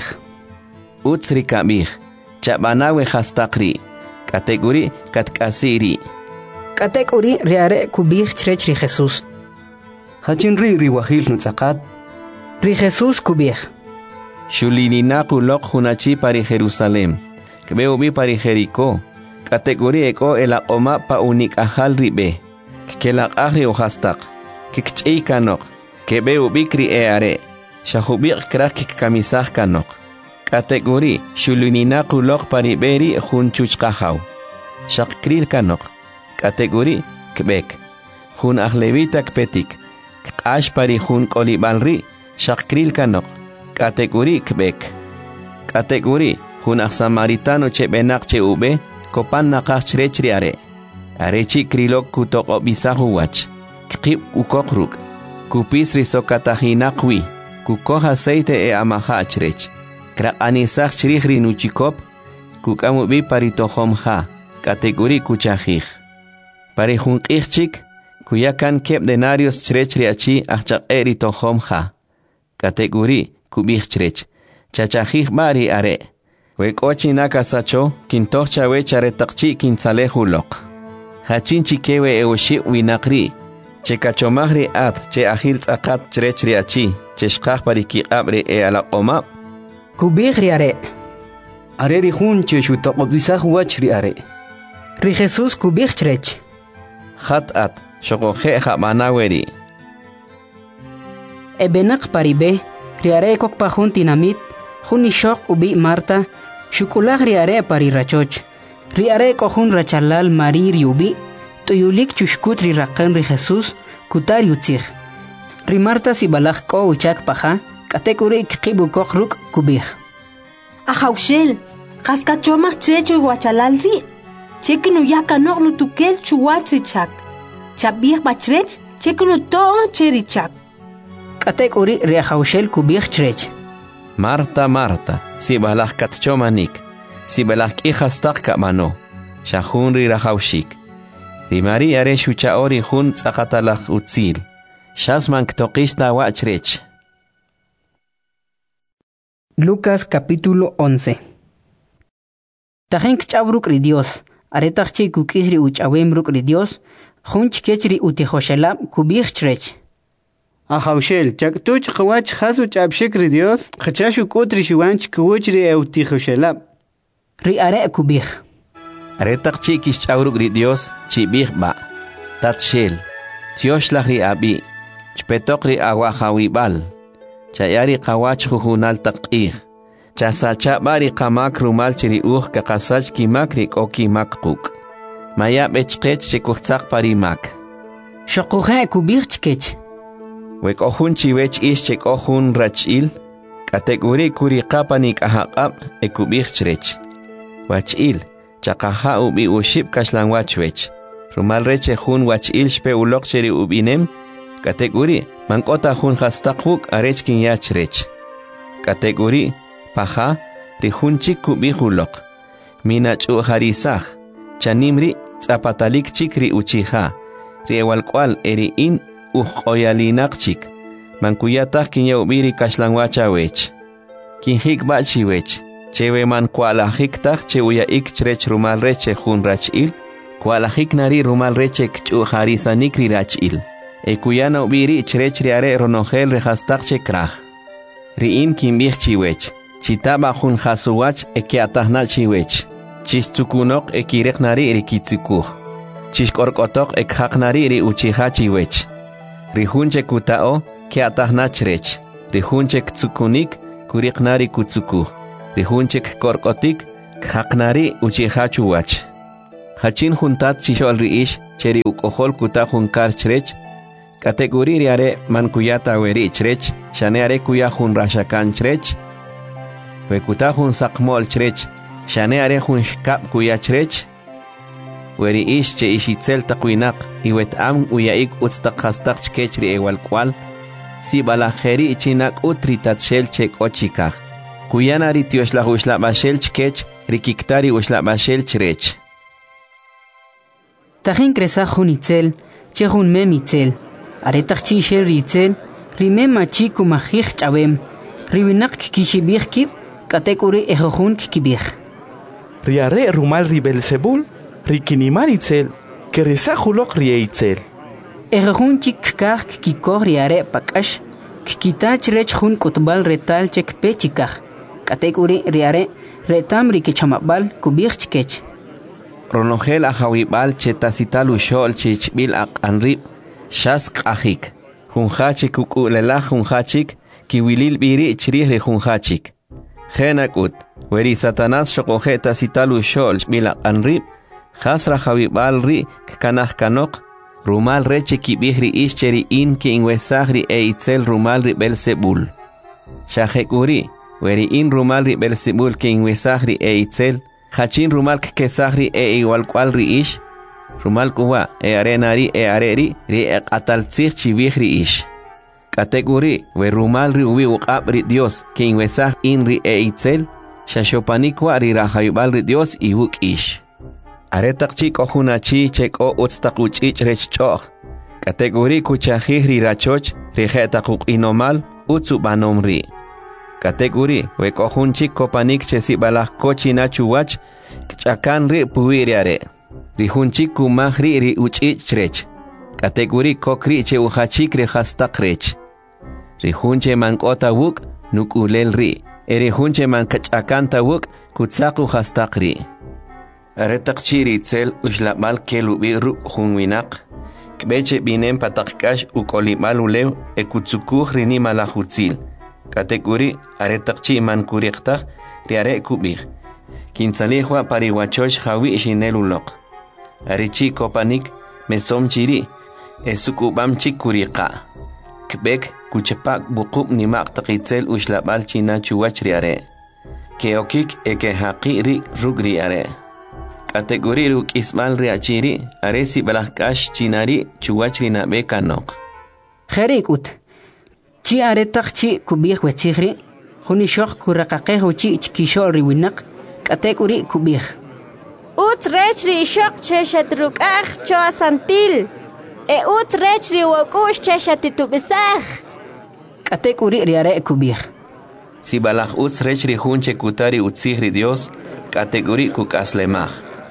[SPEAKER 1] Utsri kabij, chabanawe hastakri, kategori katkasiri.
[SPEAKER 2] Katekuri ri are kubij chrech ri Jesus.
[SPEAKER 4] Hachin ri wahil nutzakat.
[SPEAKER 2] Ri Jesus kubij.
[SPEAKER 1] Shulininaku lok hunachi pari Jerusalem, kbeu bi pari Jericó, kategori eko el oma pa unik ahal ribe, kelak ahri ohastak, kikchei kanok, kbeu bikri eare, shahubik krak kamisah kanok. Kategori shulininaku lok pari beri hunchuch kahaw, shakril kanok. Kategori kbek, hun ahlevita kpetik, kash pari hun kolibalri, shakril kanok. Kategori kbek. Kategori hun samaritano che benak che ube kopan nakach chrechri are. Arechi krilok kutok obisahu wach. Kip ukokruk. Kupis risokatahinakwi. Kukoh aceite e amaha chrech. Krak anisach chrihri nuchikop. Kukamubi paritohomha. Kategori kuchahij. Pari hun kichik. Kuyakan kep denarios chrechri achi achak eritohomha. Kategori kubij chrech, chachajij bari are. Wekochi nakasacho, kintocha wechare takchi kinsalehulok. Hachinchi kewe eushi winakri. Che kachomagri at, che ahil tzakat chrechri achi, che shkaj pariki abre e ala oma.
[SPEAKER 2] Kubij ri are.
[SPEAKER 4] Are ri hun che shutaqobisaj wach ri are.
[SPEAKER 2] Ri Jesus kubij chrech.
[SPEAKER 1] Hat at, shokoje jamanaweri.
[SPEAKER 2] Ebenak paribe. Riare kok pa jun tinamit, jun ishok ubi Marta, shukulag riare pari rachoch. Riare ko jun rachalal mariri ubi, tuyulik chushkut ri rakan ri Jesus, kutar yutzig. Ri Marta si balag ko uchak paja, katekuri kibu kok ruk kubij.
[SPEAKER 10] Ajawshel, kaskachomach checho guachalal ri. Chekinu yakanok no tukel chuwatri chak. Chabij bachrech, chekinu to cheri chak.
[SPEAKER 2] Katekuri riajawshel kubij chrech.
[SPEAKER 1] Marta, Marta, si balah katchomanik, si balah ihastak kamano, shahun ri rajawshik. Ri Maria are shuchaori hun tzakatalach utzil, shasman ktokista wachrech.
[SPEAKER 2] Lucas capítulo 11. Tajen kchabruk ri Dios, aretachchi kukisri uchawemruk ri Dios, jun chkechri utijoshelab kubij chrech.
[SPEAKER 4] Ajawshel, chaktuch qawach hasu chabshik ri Dios, khachashu kutri shiwanch kuwchri eutikoshelab.
[SPEAKER 2] Ri are kubij.
[SPEAKER 1] Aretak chikis chauruk ri Dios, chibij ba. Tatshel, tioshlach ri abi, chpetok ri awahawibal. Chayari qawach jujunal taqih. Chasacha bari qamak rumal chiri kakasach kimakri oki makquk. Maya bechqech chekuchtzaq parimak.
[SPEAKER 2] Shokuja kubij chkech.
[SPEAKER 1] Wek ohun chiwech ish chek ohun rachil, kategori kuri qapanik ahaqab ekubich chrech. Wachil, chakaha ubi ushib kashlan wachwech. Rumal reche hun wachil shpe ulok cheri ubinem, kategori mankota hun hastakuk arechkin yachrech. Kategori paha rihun chik kubich ulok. Minach harisach, chanimri zapatalik chikri uchiha, riewalkwal eri in oyalinak mankuyatak kinyawbiri kashlanwachawech. Kinhik bachiwech, chewe man kualahiktak che uyaik chrech rumal reche hun rachil, kualahik nari rumal reche kchu harisanikri rachil. Ekuyana ubiri chrech riare ronogel rehastak che krach. Riin kimbich chiwech, chitaba hun hasuwach ekiatahna chiwech. Chistukunok ekirek nari rikitsikuh. Chishkorkotok ekhak nari ri uchiha chiwech. Rihunche kutao, kiatahna chrech. Rihunche ktsukunik, kuriknari kutsukuh. Rihunche korkotik, khaknari uchiha chuwach. hachin juntat chishol riish cheri ukohol kuta junkar chrech kategori riare man kuyata weri chrech shane are kuya jun rashakan chrech we kuta jun sakmol chrech shane are jun shkap kuya chrech weri ish che ishitzel taqwinak iwet am uyaik utstaqhastaq chkechri ewal kwal si balajeri chinak utritat shel chek ochika kuyanari tioshla ushla bashel chkech rikiktari ushla bashel chrech
[SPEAKER 2] Tajin cresa junitzel, chejun memitzel, aretach shel ritzel, rime machi kumajij chabem, ribinak kishibij kip, katekuri ejojun kibij.
[SPEAKER 11] Riare rumal ribelsebul, rikinimalitzel, keresa julok rieitzel.
[SPEAKER 2] Ejojun chik kaj kikoj riare pakash, kikitach rech jun kutbal retal chek pechikaj, katekuri riare retam rikichamabal kubij chkech.
[SPEAKER 1] Ronogel ajawibal chetasital ushol chichbil anrib shask ajik junhachik ukulela junhachik kiwilil biri chrih junhachik genakut weri satanas shokoje tasital ushol bil anrib hasra jawibal ri kanaj kanok rumal reche kibihri ischeri in ki inwesagri itzel rumal ri belsebul shajekuri weri in rumal ri belsebul ki inwesagri itzel Hachin rumal kesahri igual cual riish, rumal kuwa arenari areri ri ataltzich chivihri ish. Kategori we rumal ri ubi uqab ri Dios que inwesah in ri itzel, shashopanikwa ri rahayubal ri Dios ibuk ish. Aretak chik ojunachi chek o utstakuch ich rech choch. Kategori kuchahih ri rachoch ri hetakuk inomal utsubanom ri. Kategori we kohunchik kopanik chesi balah kochina chuwach chakan ri puiriare ri hunchik kumahri ri uchichrech kategori kokri che uhachik ri hastakrech ri hunche mankota wuk nukulel ri eri hunche mankachakanta wuk kutsaku hastakri aretaqchiri tsel ushlabal kelubi ru hunwinak kbeche binem patakkash ukolimal ulew ekutsukuh rini malahutzil Kategori aretaqchi man kuriqtaq riare kubig kinsalihwa pariwachosh hawi shinelulok arichi kopanik mesom chiri esukubam chikuriqa kbek kuchepak buqub nimaq taqitzel ushlabal china chuwach riare keokik eke haqiri rugri are Kategori ruk ismal riachiri aresi balahkash chinari chuwach rinabe kanok
[SPEAKER 2] Kherikut Chi aretach chi kubih wetzigri, hunishok kurakaqeho chi chkishol riwinak, kategori kubih.
[SPEAKER 12] Ut rechri shok cheshatrukach cho asantil, ut rechri wakush cheshatitubisach.
[SPEAKER 2] Kategori riare kubih.
[SPEAKER 1] Si balach ut rechri hunche kutari utzigri Dios, kategori kukaslemach.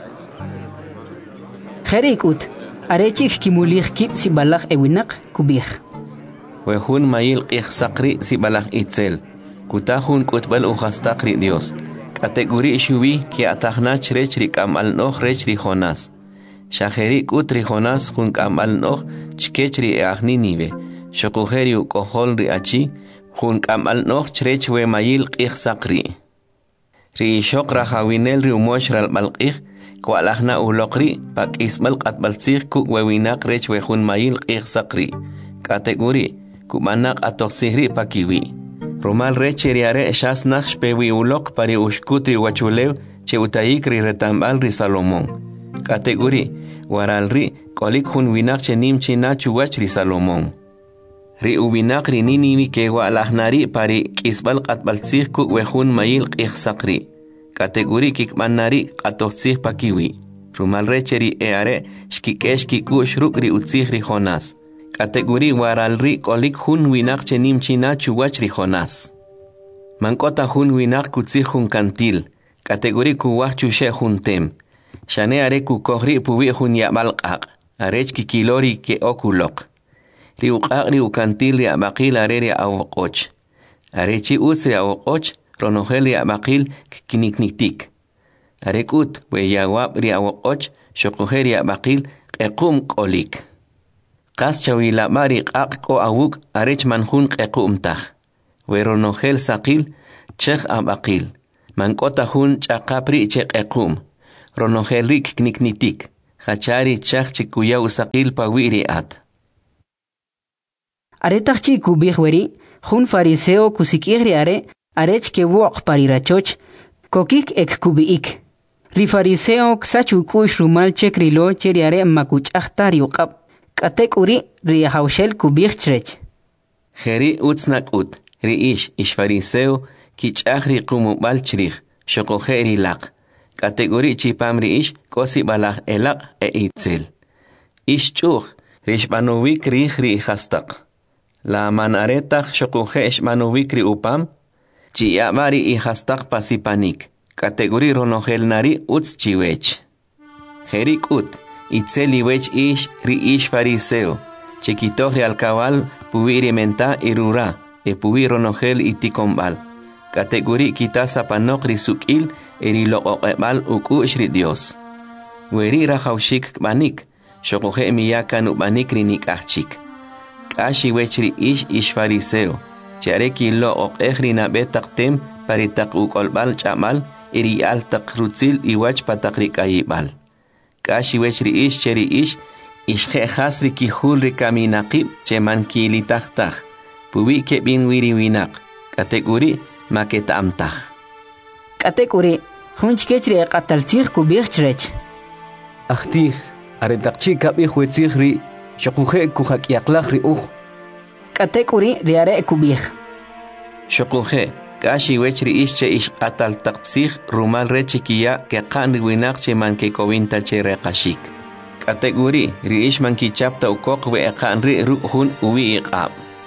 [SPEAKER 2] Kherik ut, arechik kimulih kip si balach ewinak kubih.
[SPEAKER 1] Wehun mayil ikhsakri si balak itzel. Kutahun kutbal uhastakri Dios. Kategori shubi ki atahna chrechri kamal noh rechri Jonas. Shaheri kutri Jonas hun kamal noh chkechri eahni nive. Shokuheri ukohol ri achi hun kamal noh chrechwe mayil ikhsakri. Ri shok rahawinel ri umoshral balqih kwalahna ulokri pak ismal qatbalsih ku wewinak rechwe hun mayil ikhsakri. Kategori kumanak atoksihri pakiwi. Romal recheriare shas naksh pewi ulok pari ushkutri wachulew che utayikri retambal ri Salomón. Kategori waral ri kolik hun winak che nimchi na chuwach ri Salomón. Ri uwinak ri niniwi ke walahnari pari kisbal qatbalsih ku wehun mayil qihsakri. Kategori kikmanari atoksih pakiwi. Romal recheri eare shkikesh kikush ruk ri utsih ri Jonas. Kategori waral ri kolik hun winak chenim china chuwach ri Jonas. Mankota hun winak kutsi hun kantil. Kategori kuwach chushe hun tem. Shane are kukohri puwi hun yabal qaq. Arech kikilori ke okulok. Ri uqaq ri ukantil ri abaqil are ri awqoch. Arechi us ri awqoch ronogel ri abaqil kinikniktik. Arekut we yawab ri awqoch shokuhe ri abaqil qequm kolik. Qas chawila mari qaq ko awuk arech manhun qequmtaj. Weronogel saqil chekh abaqil. Mankota hun chaqapri che qequm. ronogel rik kniknitik, hachari chak chikuya usakil pawiri at.
[SPEAKER 2] Aretach kubih weri, jun fariseo kusikigri arech ke wok parirachoch, kokik ek kubiik. Ri fariseo ksachu kush rumal chekrilo cheriare makuch achtari uqab. Katek uri ri haushel kubih chrech.
[SPEAKER 1] Heri utsnak ut, ri ish fariseo, kich ahri kumubal chrich, shokoheri lak. Katek uri chipam ri kosi balach elak itzel. Ish chuch, rishmanuvik ri hastak. La manaretach shokohe ishmanuvik ri upam, chi yamari hastak pasipanik. Kategori ronogel nari uts chiwech. Herik ut, itzeli wech ri fariseo. Chiquitohri al cabal, pubiri menta irura, pubi ronogel itikombal. Kategori kitasa panokri sukil, lo oqebal ukushri Dios. Weri rahaushik banik, shokohe miyakan ubanik rinik achik. Kashi wech ri ish fariseo. Chareki lo oqehri nabetaktem, paritak ukolbal chamal, iri altak rutzil iwach patakrik ayibal. Kashi wechri cheri ishje hasri kijulri kaminaqib cheman kilitahtah. Pubi ke bin wiri winak. Kategori maketa amtah.
[SPEAKER 2] Kategori hunchkechri qataltzig kubirchrech.
[SPEAKER 4] Ahtih aretakchi kabih wetzigri shokuje kuhak yaklahri
[SPEAKER 2] Kategori riare kubih.
[SPEAKER 1] Shokuje Kashi wechri che atal taksig rumal rechikia ke qan winak che man ke kovinta che reqashik. Kategori ri man ki chapta ukok we qan ri ruhun uwi iqab.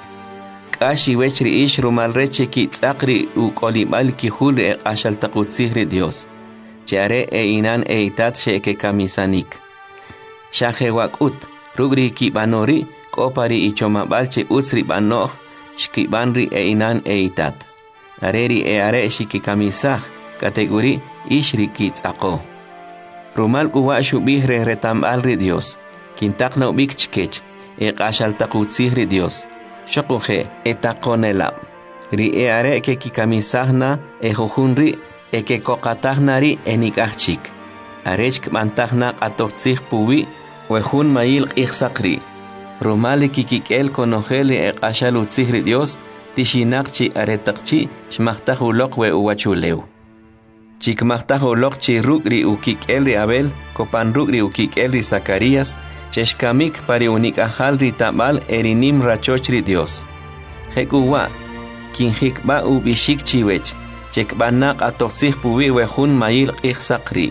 [SPEAKER 1] Kashi wechri rumal rechiki tsaqri ukolibal ki hul ashal taqutsig ri Dios. Chare inan itat she ke kamisanik. Shaje wakut rugri ki banori kopari ichomabal che utsri banoh shkibanri inan itat. Areri are shiki kamisah kategori ishri kitsaqo. Rumal kuwa shubih retam alri Dios. Kintakna ubik chkech. Ashal taqutsihri Dios. Shokuhe etakonela. Ri are ke kikamisahna jujunri ke kokatahnari enikachik. Arechk mantahna atotsih puwi wehun mail ikhsakri. Rumali kikikel konojeli ashal utsihri Dios. Tishinakchi aretakchi shmachtajulok we uwachuleu. Chikmachtajulok chi rugri ukik elri Abel, kopan rugri ukik elri Zacarías, cheshkamik pari unik ajalri tabal erinim rachochri Dios. Hekuwa, kinjikba ubishik chiwech, chekbanak atoxih puwi wehun mayil ikhsakri.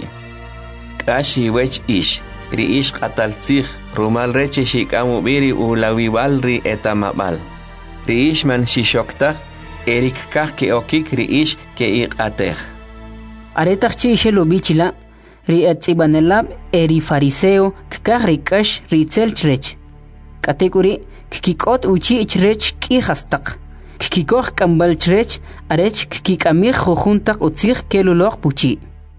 [SPEAKER 1] Kashi wech ri qataltzih, rumal reche shikamubiri ulawibalri etamabal. Riish man shishokta, erik kah ke okik riish ke iqateh.
[SPEAKER 2] Aretach shelo bichila, ri etzibanelab eri fariseo kah rikash ritzel chrech. Kategori kikot uchi chrech ki hastak. Kikikoh kambal chrech arech kikamir jojuntak utzig kelulok puchi.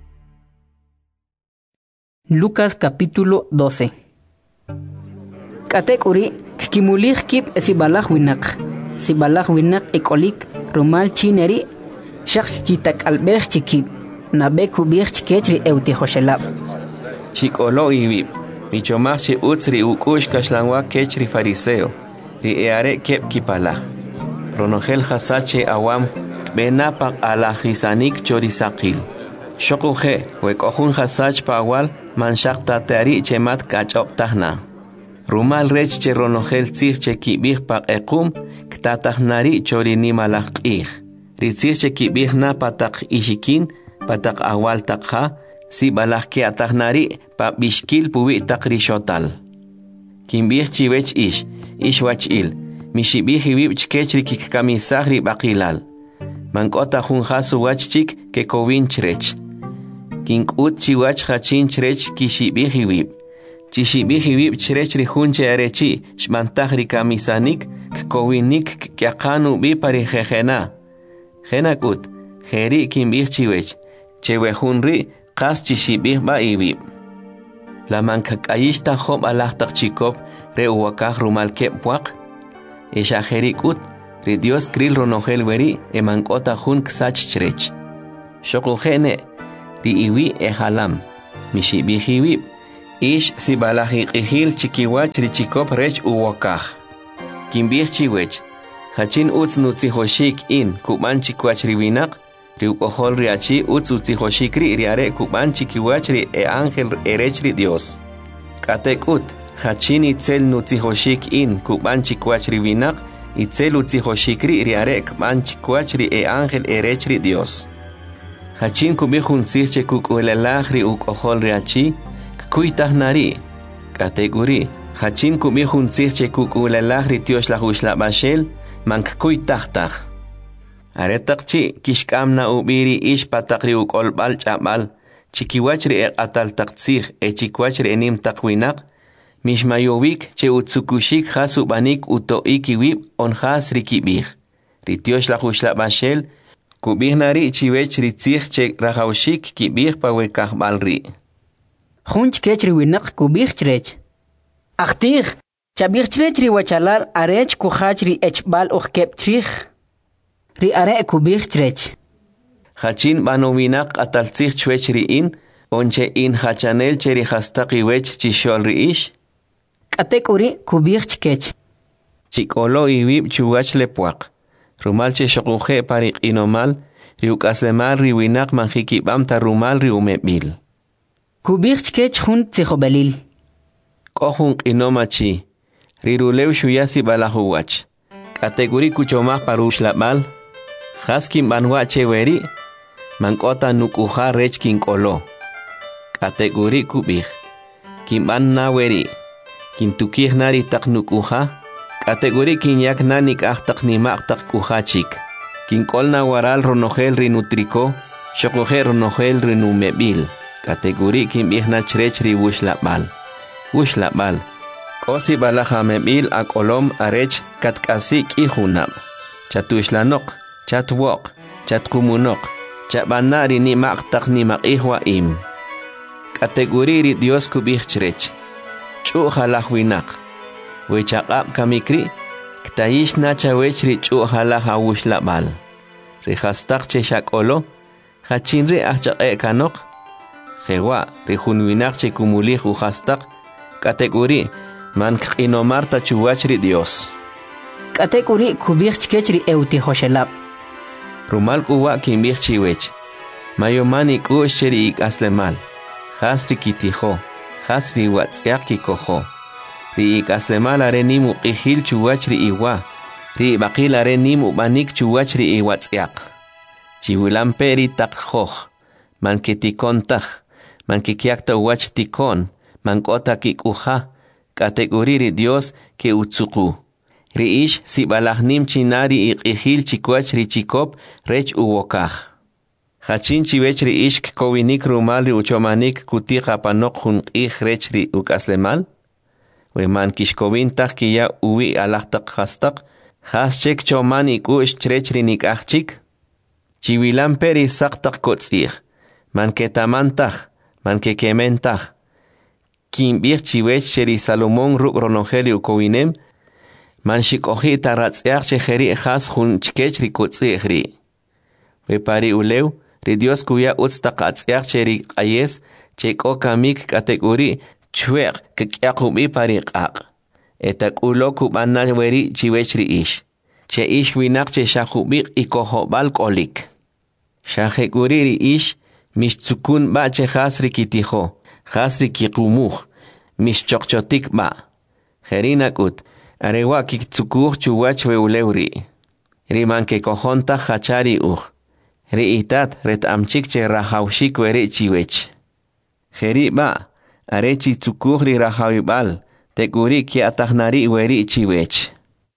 [SPEAKER 2] Lucas capítulo 12. Kategori kimulich kip sibalach winak. Sibalach winak ekolik rumal chineri shak kitak albech chikip nabeku bir chikechri euti hoshelab.
[SPEAKER 1] Chikolo ibib michomachi utsri ukush kashlanwa kechri fariseo ri eare kep kipalach. Ronogel hasache awam benapak alahisanik chorisakil. Shokuje wekohun hasach pawal manshakta teari chemat kachop tahna. Rumal rech che ronogel tzig che kibih pak ekum, ktatah nari chori ni malach ih. Ritzig che kibih na patak ishikin, patak awal takha, si balach ke atah nari pa bishkil puwi tak rishotal. Kimbih chiwech ish wach il, mishibih ibib chkechri kikamisahri bakilal. Mankota hun hasu wach chik ke kovin chrech. Kinkut chiwach hachin chrech kishibih ibib. Chishibihibib chrechri hunche arechi shmantahri kamisanik kowinik kyaqanu bipari jejena. Jenakut, jeri kimbih chiwech, chewehunri qas chishibih ba ibib. La mankakayishta job alahtak chikop re uwakah rumal kepwak. Isha jerikut, ri Dios kril ronogel weri emankota hun ksach chrech. Shokujene, ri iwi ehalam. Mishibihiwib, ish sibalahi ihil chikiwach richikop rech uwokaj. Kimbih chiwech, hachin utz nutzihoshik in kuban chikwach riwinak, riukohol riachi utz utzihoshikri riare kuban chikiwach ri e ángel erech ri Dios. Katek ut, hachin itzel nutzihoshik in kuban chikwach riwinak, itzel utzihoshikri riare kuban chikwach ri e ángel erech ri Dios. Hachin kubihun sirche kukuelalaj ri ukohol riachi, kuitah nari, kategori, hachin kubihun sirche kukuelalaj ri Dios la hushla bashel, mank kuitahtah. Aretakchi kishkamna ubiri ish patakri ukolbal chabal, chikiwachri e ataltaktsih e chikwachri enim takwinak, mishmayovik che utsukushik hasubanik utoikiwib on has rikibih. Ri Dios la hushla bashel, kubih nari chiwech ritzih che rahaushik kibih pawekahbalri.
[SPEAKER 2] Hunch kechri winak kubih chrech. Achtih, chabih chrech ri wachalal arech kuhachri echbal ukep trich. Ri are kubih chrech.
[SPEAKER 1] Hachin banowinak ataltzih chwech ri in, onche in hachanel cheri hastaki wech chishol ri ish.
[SPEAKER 2] Katekuri kubih chkech.
[SPEAKER 1] Chikolo iwib chuwach lepuak. Rumal che shokuje parik inomal, riukaslemal riwinak manjikibam ta rumal riumebil.
[SPEAKER 2] Kubih chkech hun tzihobelil.
[SPEAKER 1] Kohun inomachi, rirulew shuyasi balahuwach. Kategori kuchomah parush labal, haskin banwa cheweri, mankota nukuha rech kinkolo. Kategori kubih, kimban naweri, kintukih nari tak nukuha, kategori kinyak nanik ahtak nimak tak kuhachik. Kinkol na waral ronogel rinutriko, shokoje ronogel rinumebil. Kategori kimbih na chrech ri wushlabal. Wushlabal. Kosi balaja mebil akolom arech katkasik ihunab. Chatushlanok, chatwok, chatkumunok, chabanari ni maktak ni makihwa im. Kategori ri Dios kubih chrech. Chuhalahwinak. Wechakap kamikri, ktayish na chawech ri chuhalaha wushlabal. Rihastak che shakolo, hachinri achak kanok. Jewa, rihunwinak che kumulih uhastak. Kategori, man inomarta chuwachri Dios.
[SPEAKER 2] Kategori kubih chkechri euti hoshelab.
[SPEAKER 1] Rumal kuwa kimbih chiwech. Mayomani kush cheri ik aslemal. Hasri kitiho, hasri watsyak kikoho. Ri ik aslemal are nimu ihil chuwachri iwa. Ri bakil are nimu banik chuwachri iwatsyak. Chiwilamperi takhoh. Man kitikontah. Man kikiakta wach tikon. Mankota kikuha, kategori Dios ke utsuku. Riish si balahnim chinari iqihil chikwach richikop rech uwokaj. Hachin chiwech riish kowinik rumal ri uchomanik kutika panok hun rech ri ukaslemal. Weman kishkowintah kiya uwi alahtak hastak. Haschek choman ikush chrech ri nikachik. Chiwilan peri saktak kotzih. Man ketamantah, man kekementah. Kimbih chiwech cheri Salomón ruk ronogeli ukowinem, man shikohi taratziach cheheri has hun chkech ri kotzihri. Wepari ulew, ri Dios kuya utstakatziach cheri ayes, cheko kamik kategori chwek kekyakubi pari qaq. Etak ulo kubana weri chiwech ri ish. Che ish winak che shakubik ikohobal kolik. Shahekuri ri ish, mishtzukun ba che hasri kitiho. Hasri kikumuj, mischokchotik ba. Jerinakut, arewa kiktukuj chuwach weulewri. Riman ke kojonta hachari uj. Riitat retamchik che rahaushik weri chiwech. Jeri ba, arechi tsukuj ri rahawibal, tekuri ki atahnari weri chiwech.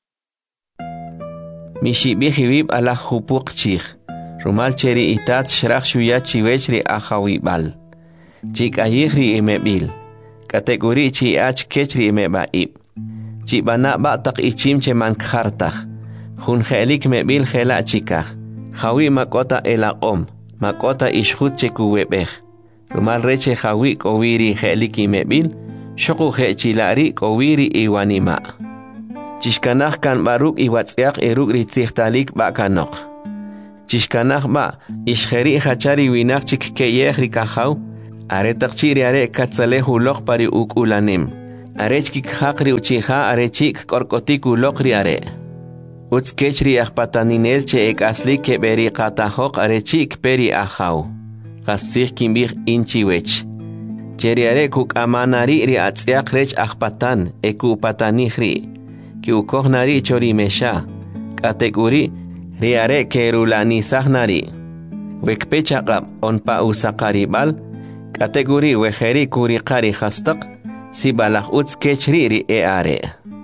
[SPEAKER 1] Mishibihibib ala hupuk chich. Rumal cheri itat shrach shuya chiwech ri ahawibal. Chik ayihri imebil. Kategori chi ach kechri imebaib. Chi bana batak ichim che mankhartach. Hun helik mebil hela chikach. Hawi makota elaqom. Makota ishhut che kuwebech. Rumal reche hawi kowiri helik imebil. Shoku he chilari kowiri iwanima. Chishkanach kan baruk iwatsiak eruk ritzichtalik bakanok. Chishkanach ba ishheri hachari winak chik keyech rikahaw. Aretaqchi riare katzalehu loq pari ukulanim. Arechkik haqri uchiha arechik korkotik uloq riare. Utskechri ahpataninel che ek asli ke beri qatahoq arechik peri ahaw. Qasih kimbih inchiwech. Cheriare kuk amanari ri atziak rech ahpatan eku patanihri. Ki ukohnari chori mesha. Kateguri riare kerulani sahnari. Wekpechaqab onpa usakaribal. Kateguri wejeri kurikari hastaq. Si balak utskechri ri eare.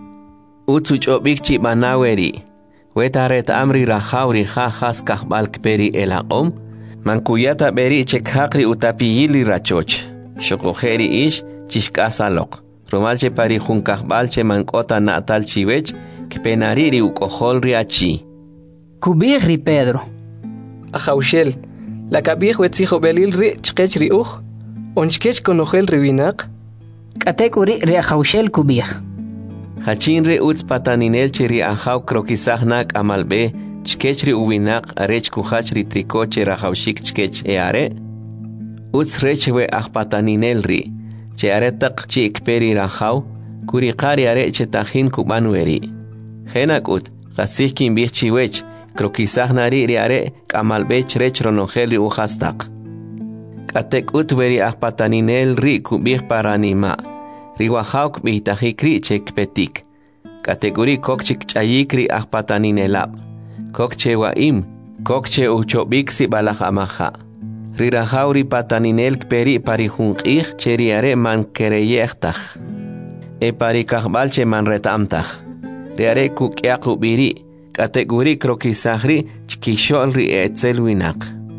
[SPEAKER 1] Utsuchobik chibanaweri. Wetaret amri rahawri khas kahbal kperi elaqom. Mankuyata beri chekhakri utapiyili rachoch. Shokojeri ish chishkasalok. Romalche pari junkahbalche mankota natal chiwech. Kpenariri ukohol riachi.
[SPEAKER 2] Kubihri Pedro.
[SPEAKER 7] Ajaushel. La kabih wetzijo belil ri chkech ri uj. Onchkech konojel riwinak.
[SPEAKER 2] Katekuri ri ajaushel kubih.
[SPEAKER 1] Hachinre uts pataninel chiri ahaw krokisahnak amalbe chkechri uwinak arech kuhachri trikoche rahawshik chkech eare uts rechwe ahpataninel ri che aretak chi ikperi rahaw kurikari are che tajin kubanweri henak ut qasihkin bih chiwech krokisahnari ri are kamalbe chrech ronojeli uhastak katek ut weri ahpataninel ri kubih paranima Riwahawk bitajikri chekpetik. Kategori kokchik chayikri ahpataninelab. Kokche waim. Kokche uchobik si balajamaja. Rirahawri pataninel peri parijunqih cheriare man kereyechtaj. E parikahbalche man retamtaj. Riare kukyakubiri. Kategori krokisahri chkisholri etzelwinak.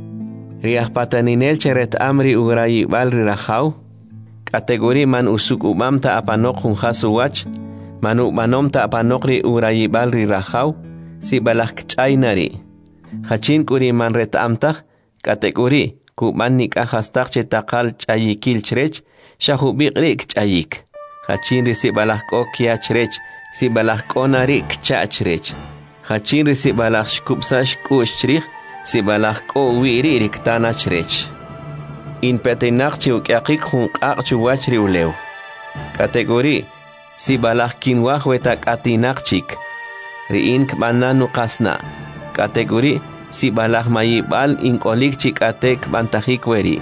[SPEAKER 1] Riahpataninel cheret amri urayibal rirahaw. Kategori man usuk umamta apanok hunjasuwach, manu manomta apanokri urayibal rirahaw, si balak chaynari. Hachin kuri man retamtaj, kategori kuman nikahastak che takal chayikil chrech, shahubikri chayik. Hachin si balak okia chrech, si balak onari kchachrech. Hachin si balak shkupsash kushchrich, si balak wiri riktana chrech. In petenakchi ukyakik hunqaqchu wachri ulew. Kategori si balak kinwah wetak atinakchik. Riin kbananu qasna. Kategori si balak mayibal inkolikchik atek bantajik weri.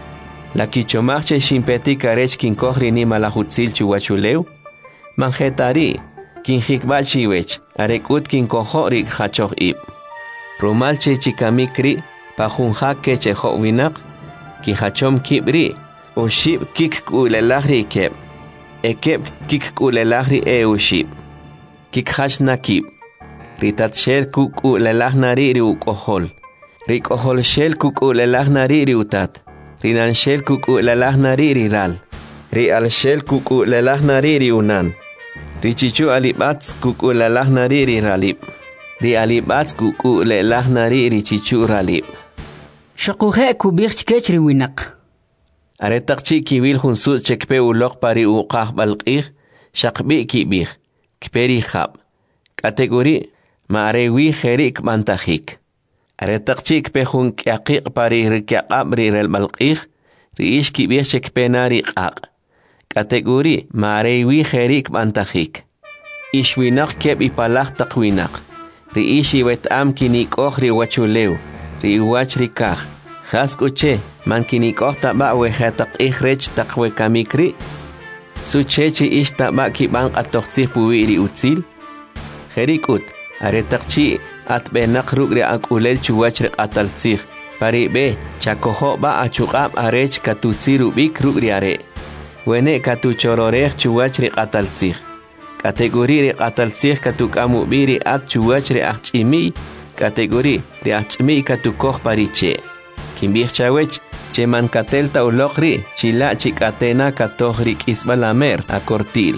[SPEAKER 1] La kichomachche shimpetik arech kinkohri ni malahutsilchu wachulew. Manjetari kinjikbachiwech arekut kinkohorik hachoh ib. Rumalche chikamikri pajunjak keche winak. Ki hachom kibri, o shib kik kulelahri keb. Ekeb kik kulelahri ushib. Kik hash nakib. Ritat shel kuk ulelahnari ri ukohol. Rik ohol shel kuk ulelahnari ri utat. Rinan shel kuk ulelahnari ri ral. Ri al shel kuk ulelahnari ri unan. Richichu alibats kuk ulelahnari ri ralib. Ri alibats kuk ulelahnari ri chichu ralib.
[SPEAKER 2] Shakuje kubih chkechri winak.
[SPEAKER 1] Aretaqchi kiwil hunsus chekpe uloq pari uqah balqih, shakbi kibih, kperi khab. Kategori maarewi kherik mantajik. Aretaqchi kpe hun kyaqiq pari rikyaqab rirel balqih, riish kibih chekpe nari qaq. Kategori maarewi kherik mantajik. Ishwinak keb ipalaq taqwinak. Riish iwet am kinik ohri wachulew. Riwach rikah. Haskuche, mankinikok taba wehatak ihrech takwe kamikri. Suchechi ish taba kibang atoksih puwiri utsil. Herikut, aretakchi at benak rugri akulel chuwach atalsih. Pari be, chakoho ba achukab arech katutsiru bik rugri are. Wene katuchororech chuwach atalsih. Kategori atalsih katukamu biri at chuwach achimi. Kategori riachmi katukoh pariche. Kimbih chawech, che mankatelta ulokri, chila chikatena katohri kisbalamer a cortil.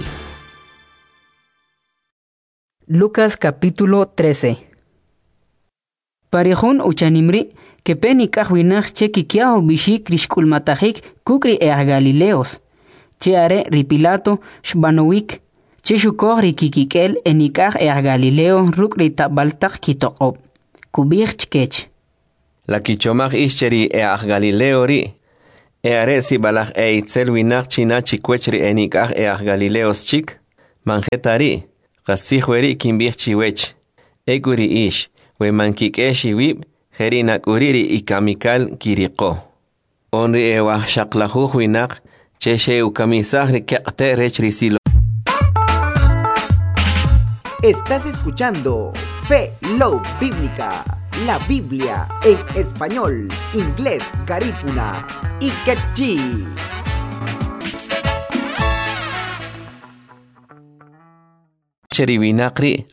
[SPEAKER 2] Lucas capítulo 13. Parihun uchanimri, que penikah winach che kikiaho bishik rishkulmatahik kukri Galileos. Che are ripilato shbanowik, che shukoh rikikikel enikah Galileo rukri tabaltak kitokob. Kubih chkech.
[SPEAKER 1] La kichomach ischeri Galileo ri. are si balaj itzel winak china chikwechri enikaj Galileos chik, manjetari, qasihweri kimbij chiwech, eguri ish, we mankik wib, herinak uriri ikamikal kiriko. Onri ewaj shaklajuj winak, cheche ukamisaj rikyaqte rechrisilo.
[SPEAKER 13] Estás escuchando Fe Love Bíblica, la Biblia en español, inglés, garífuna y quechí.
[SPEAKER 1] Cheriwinakri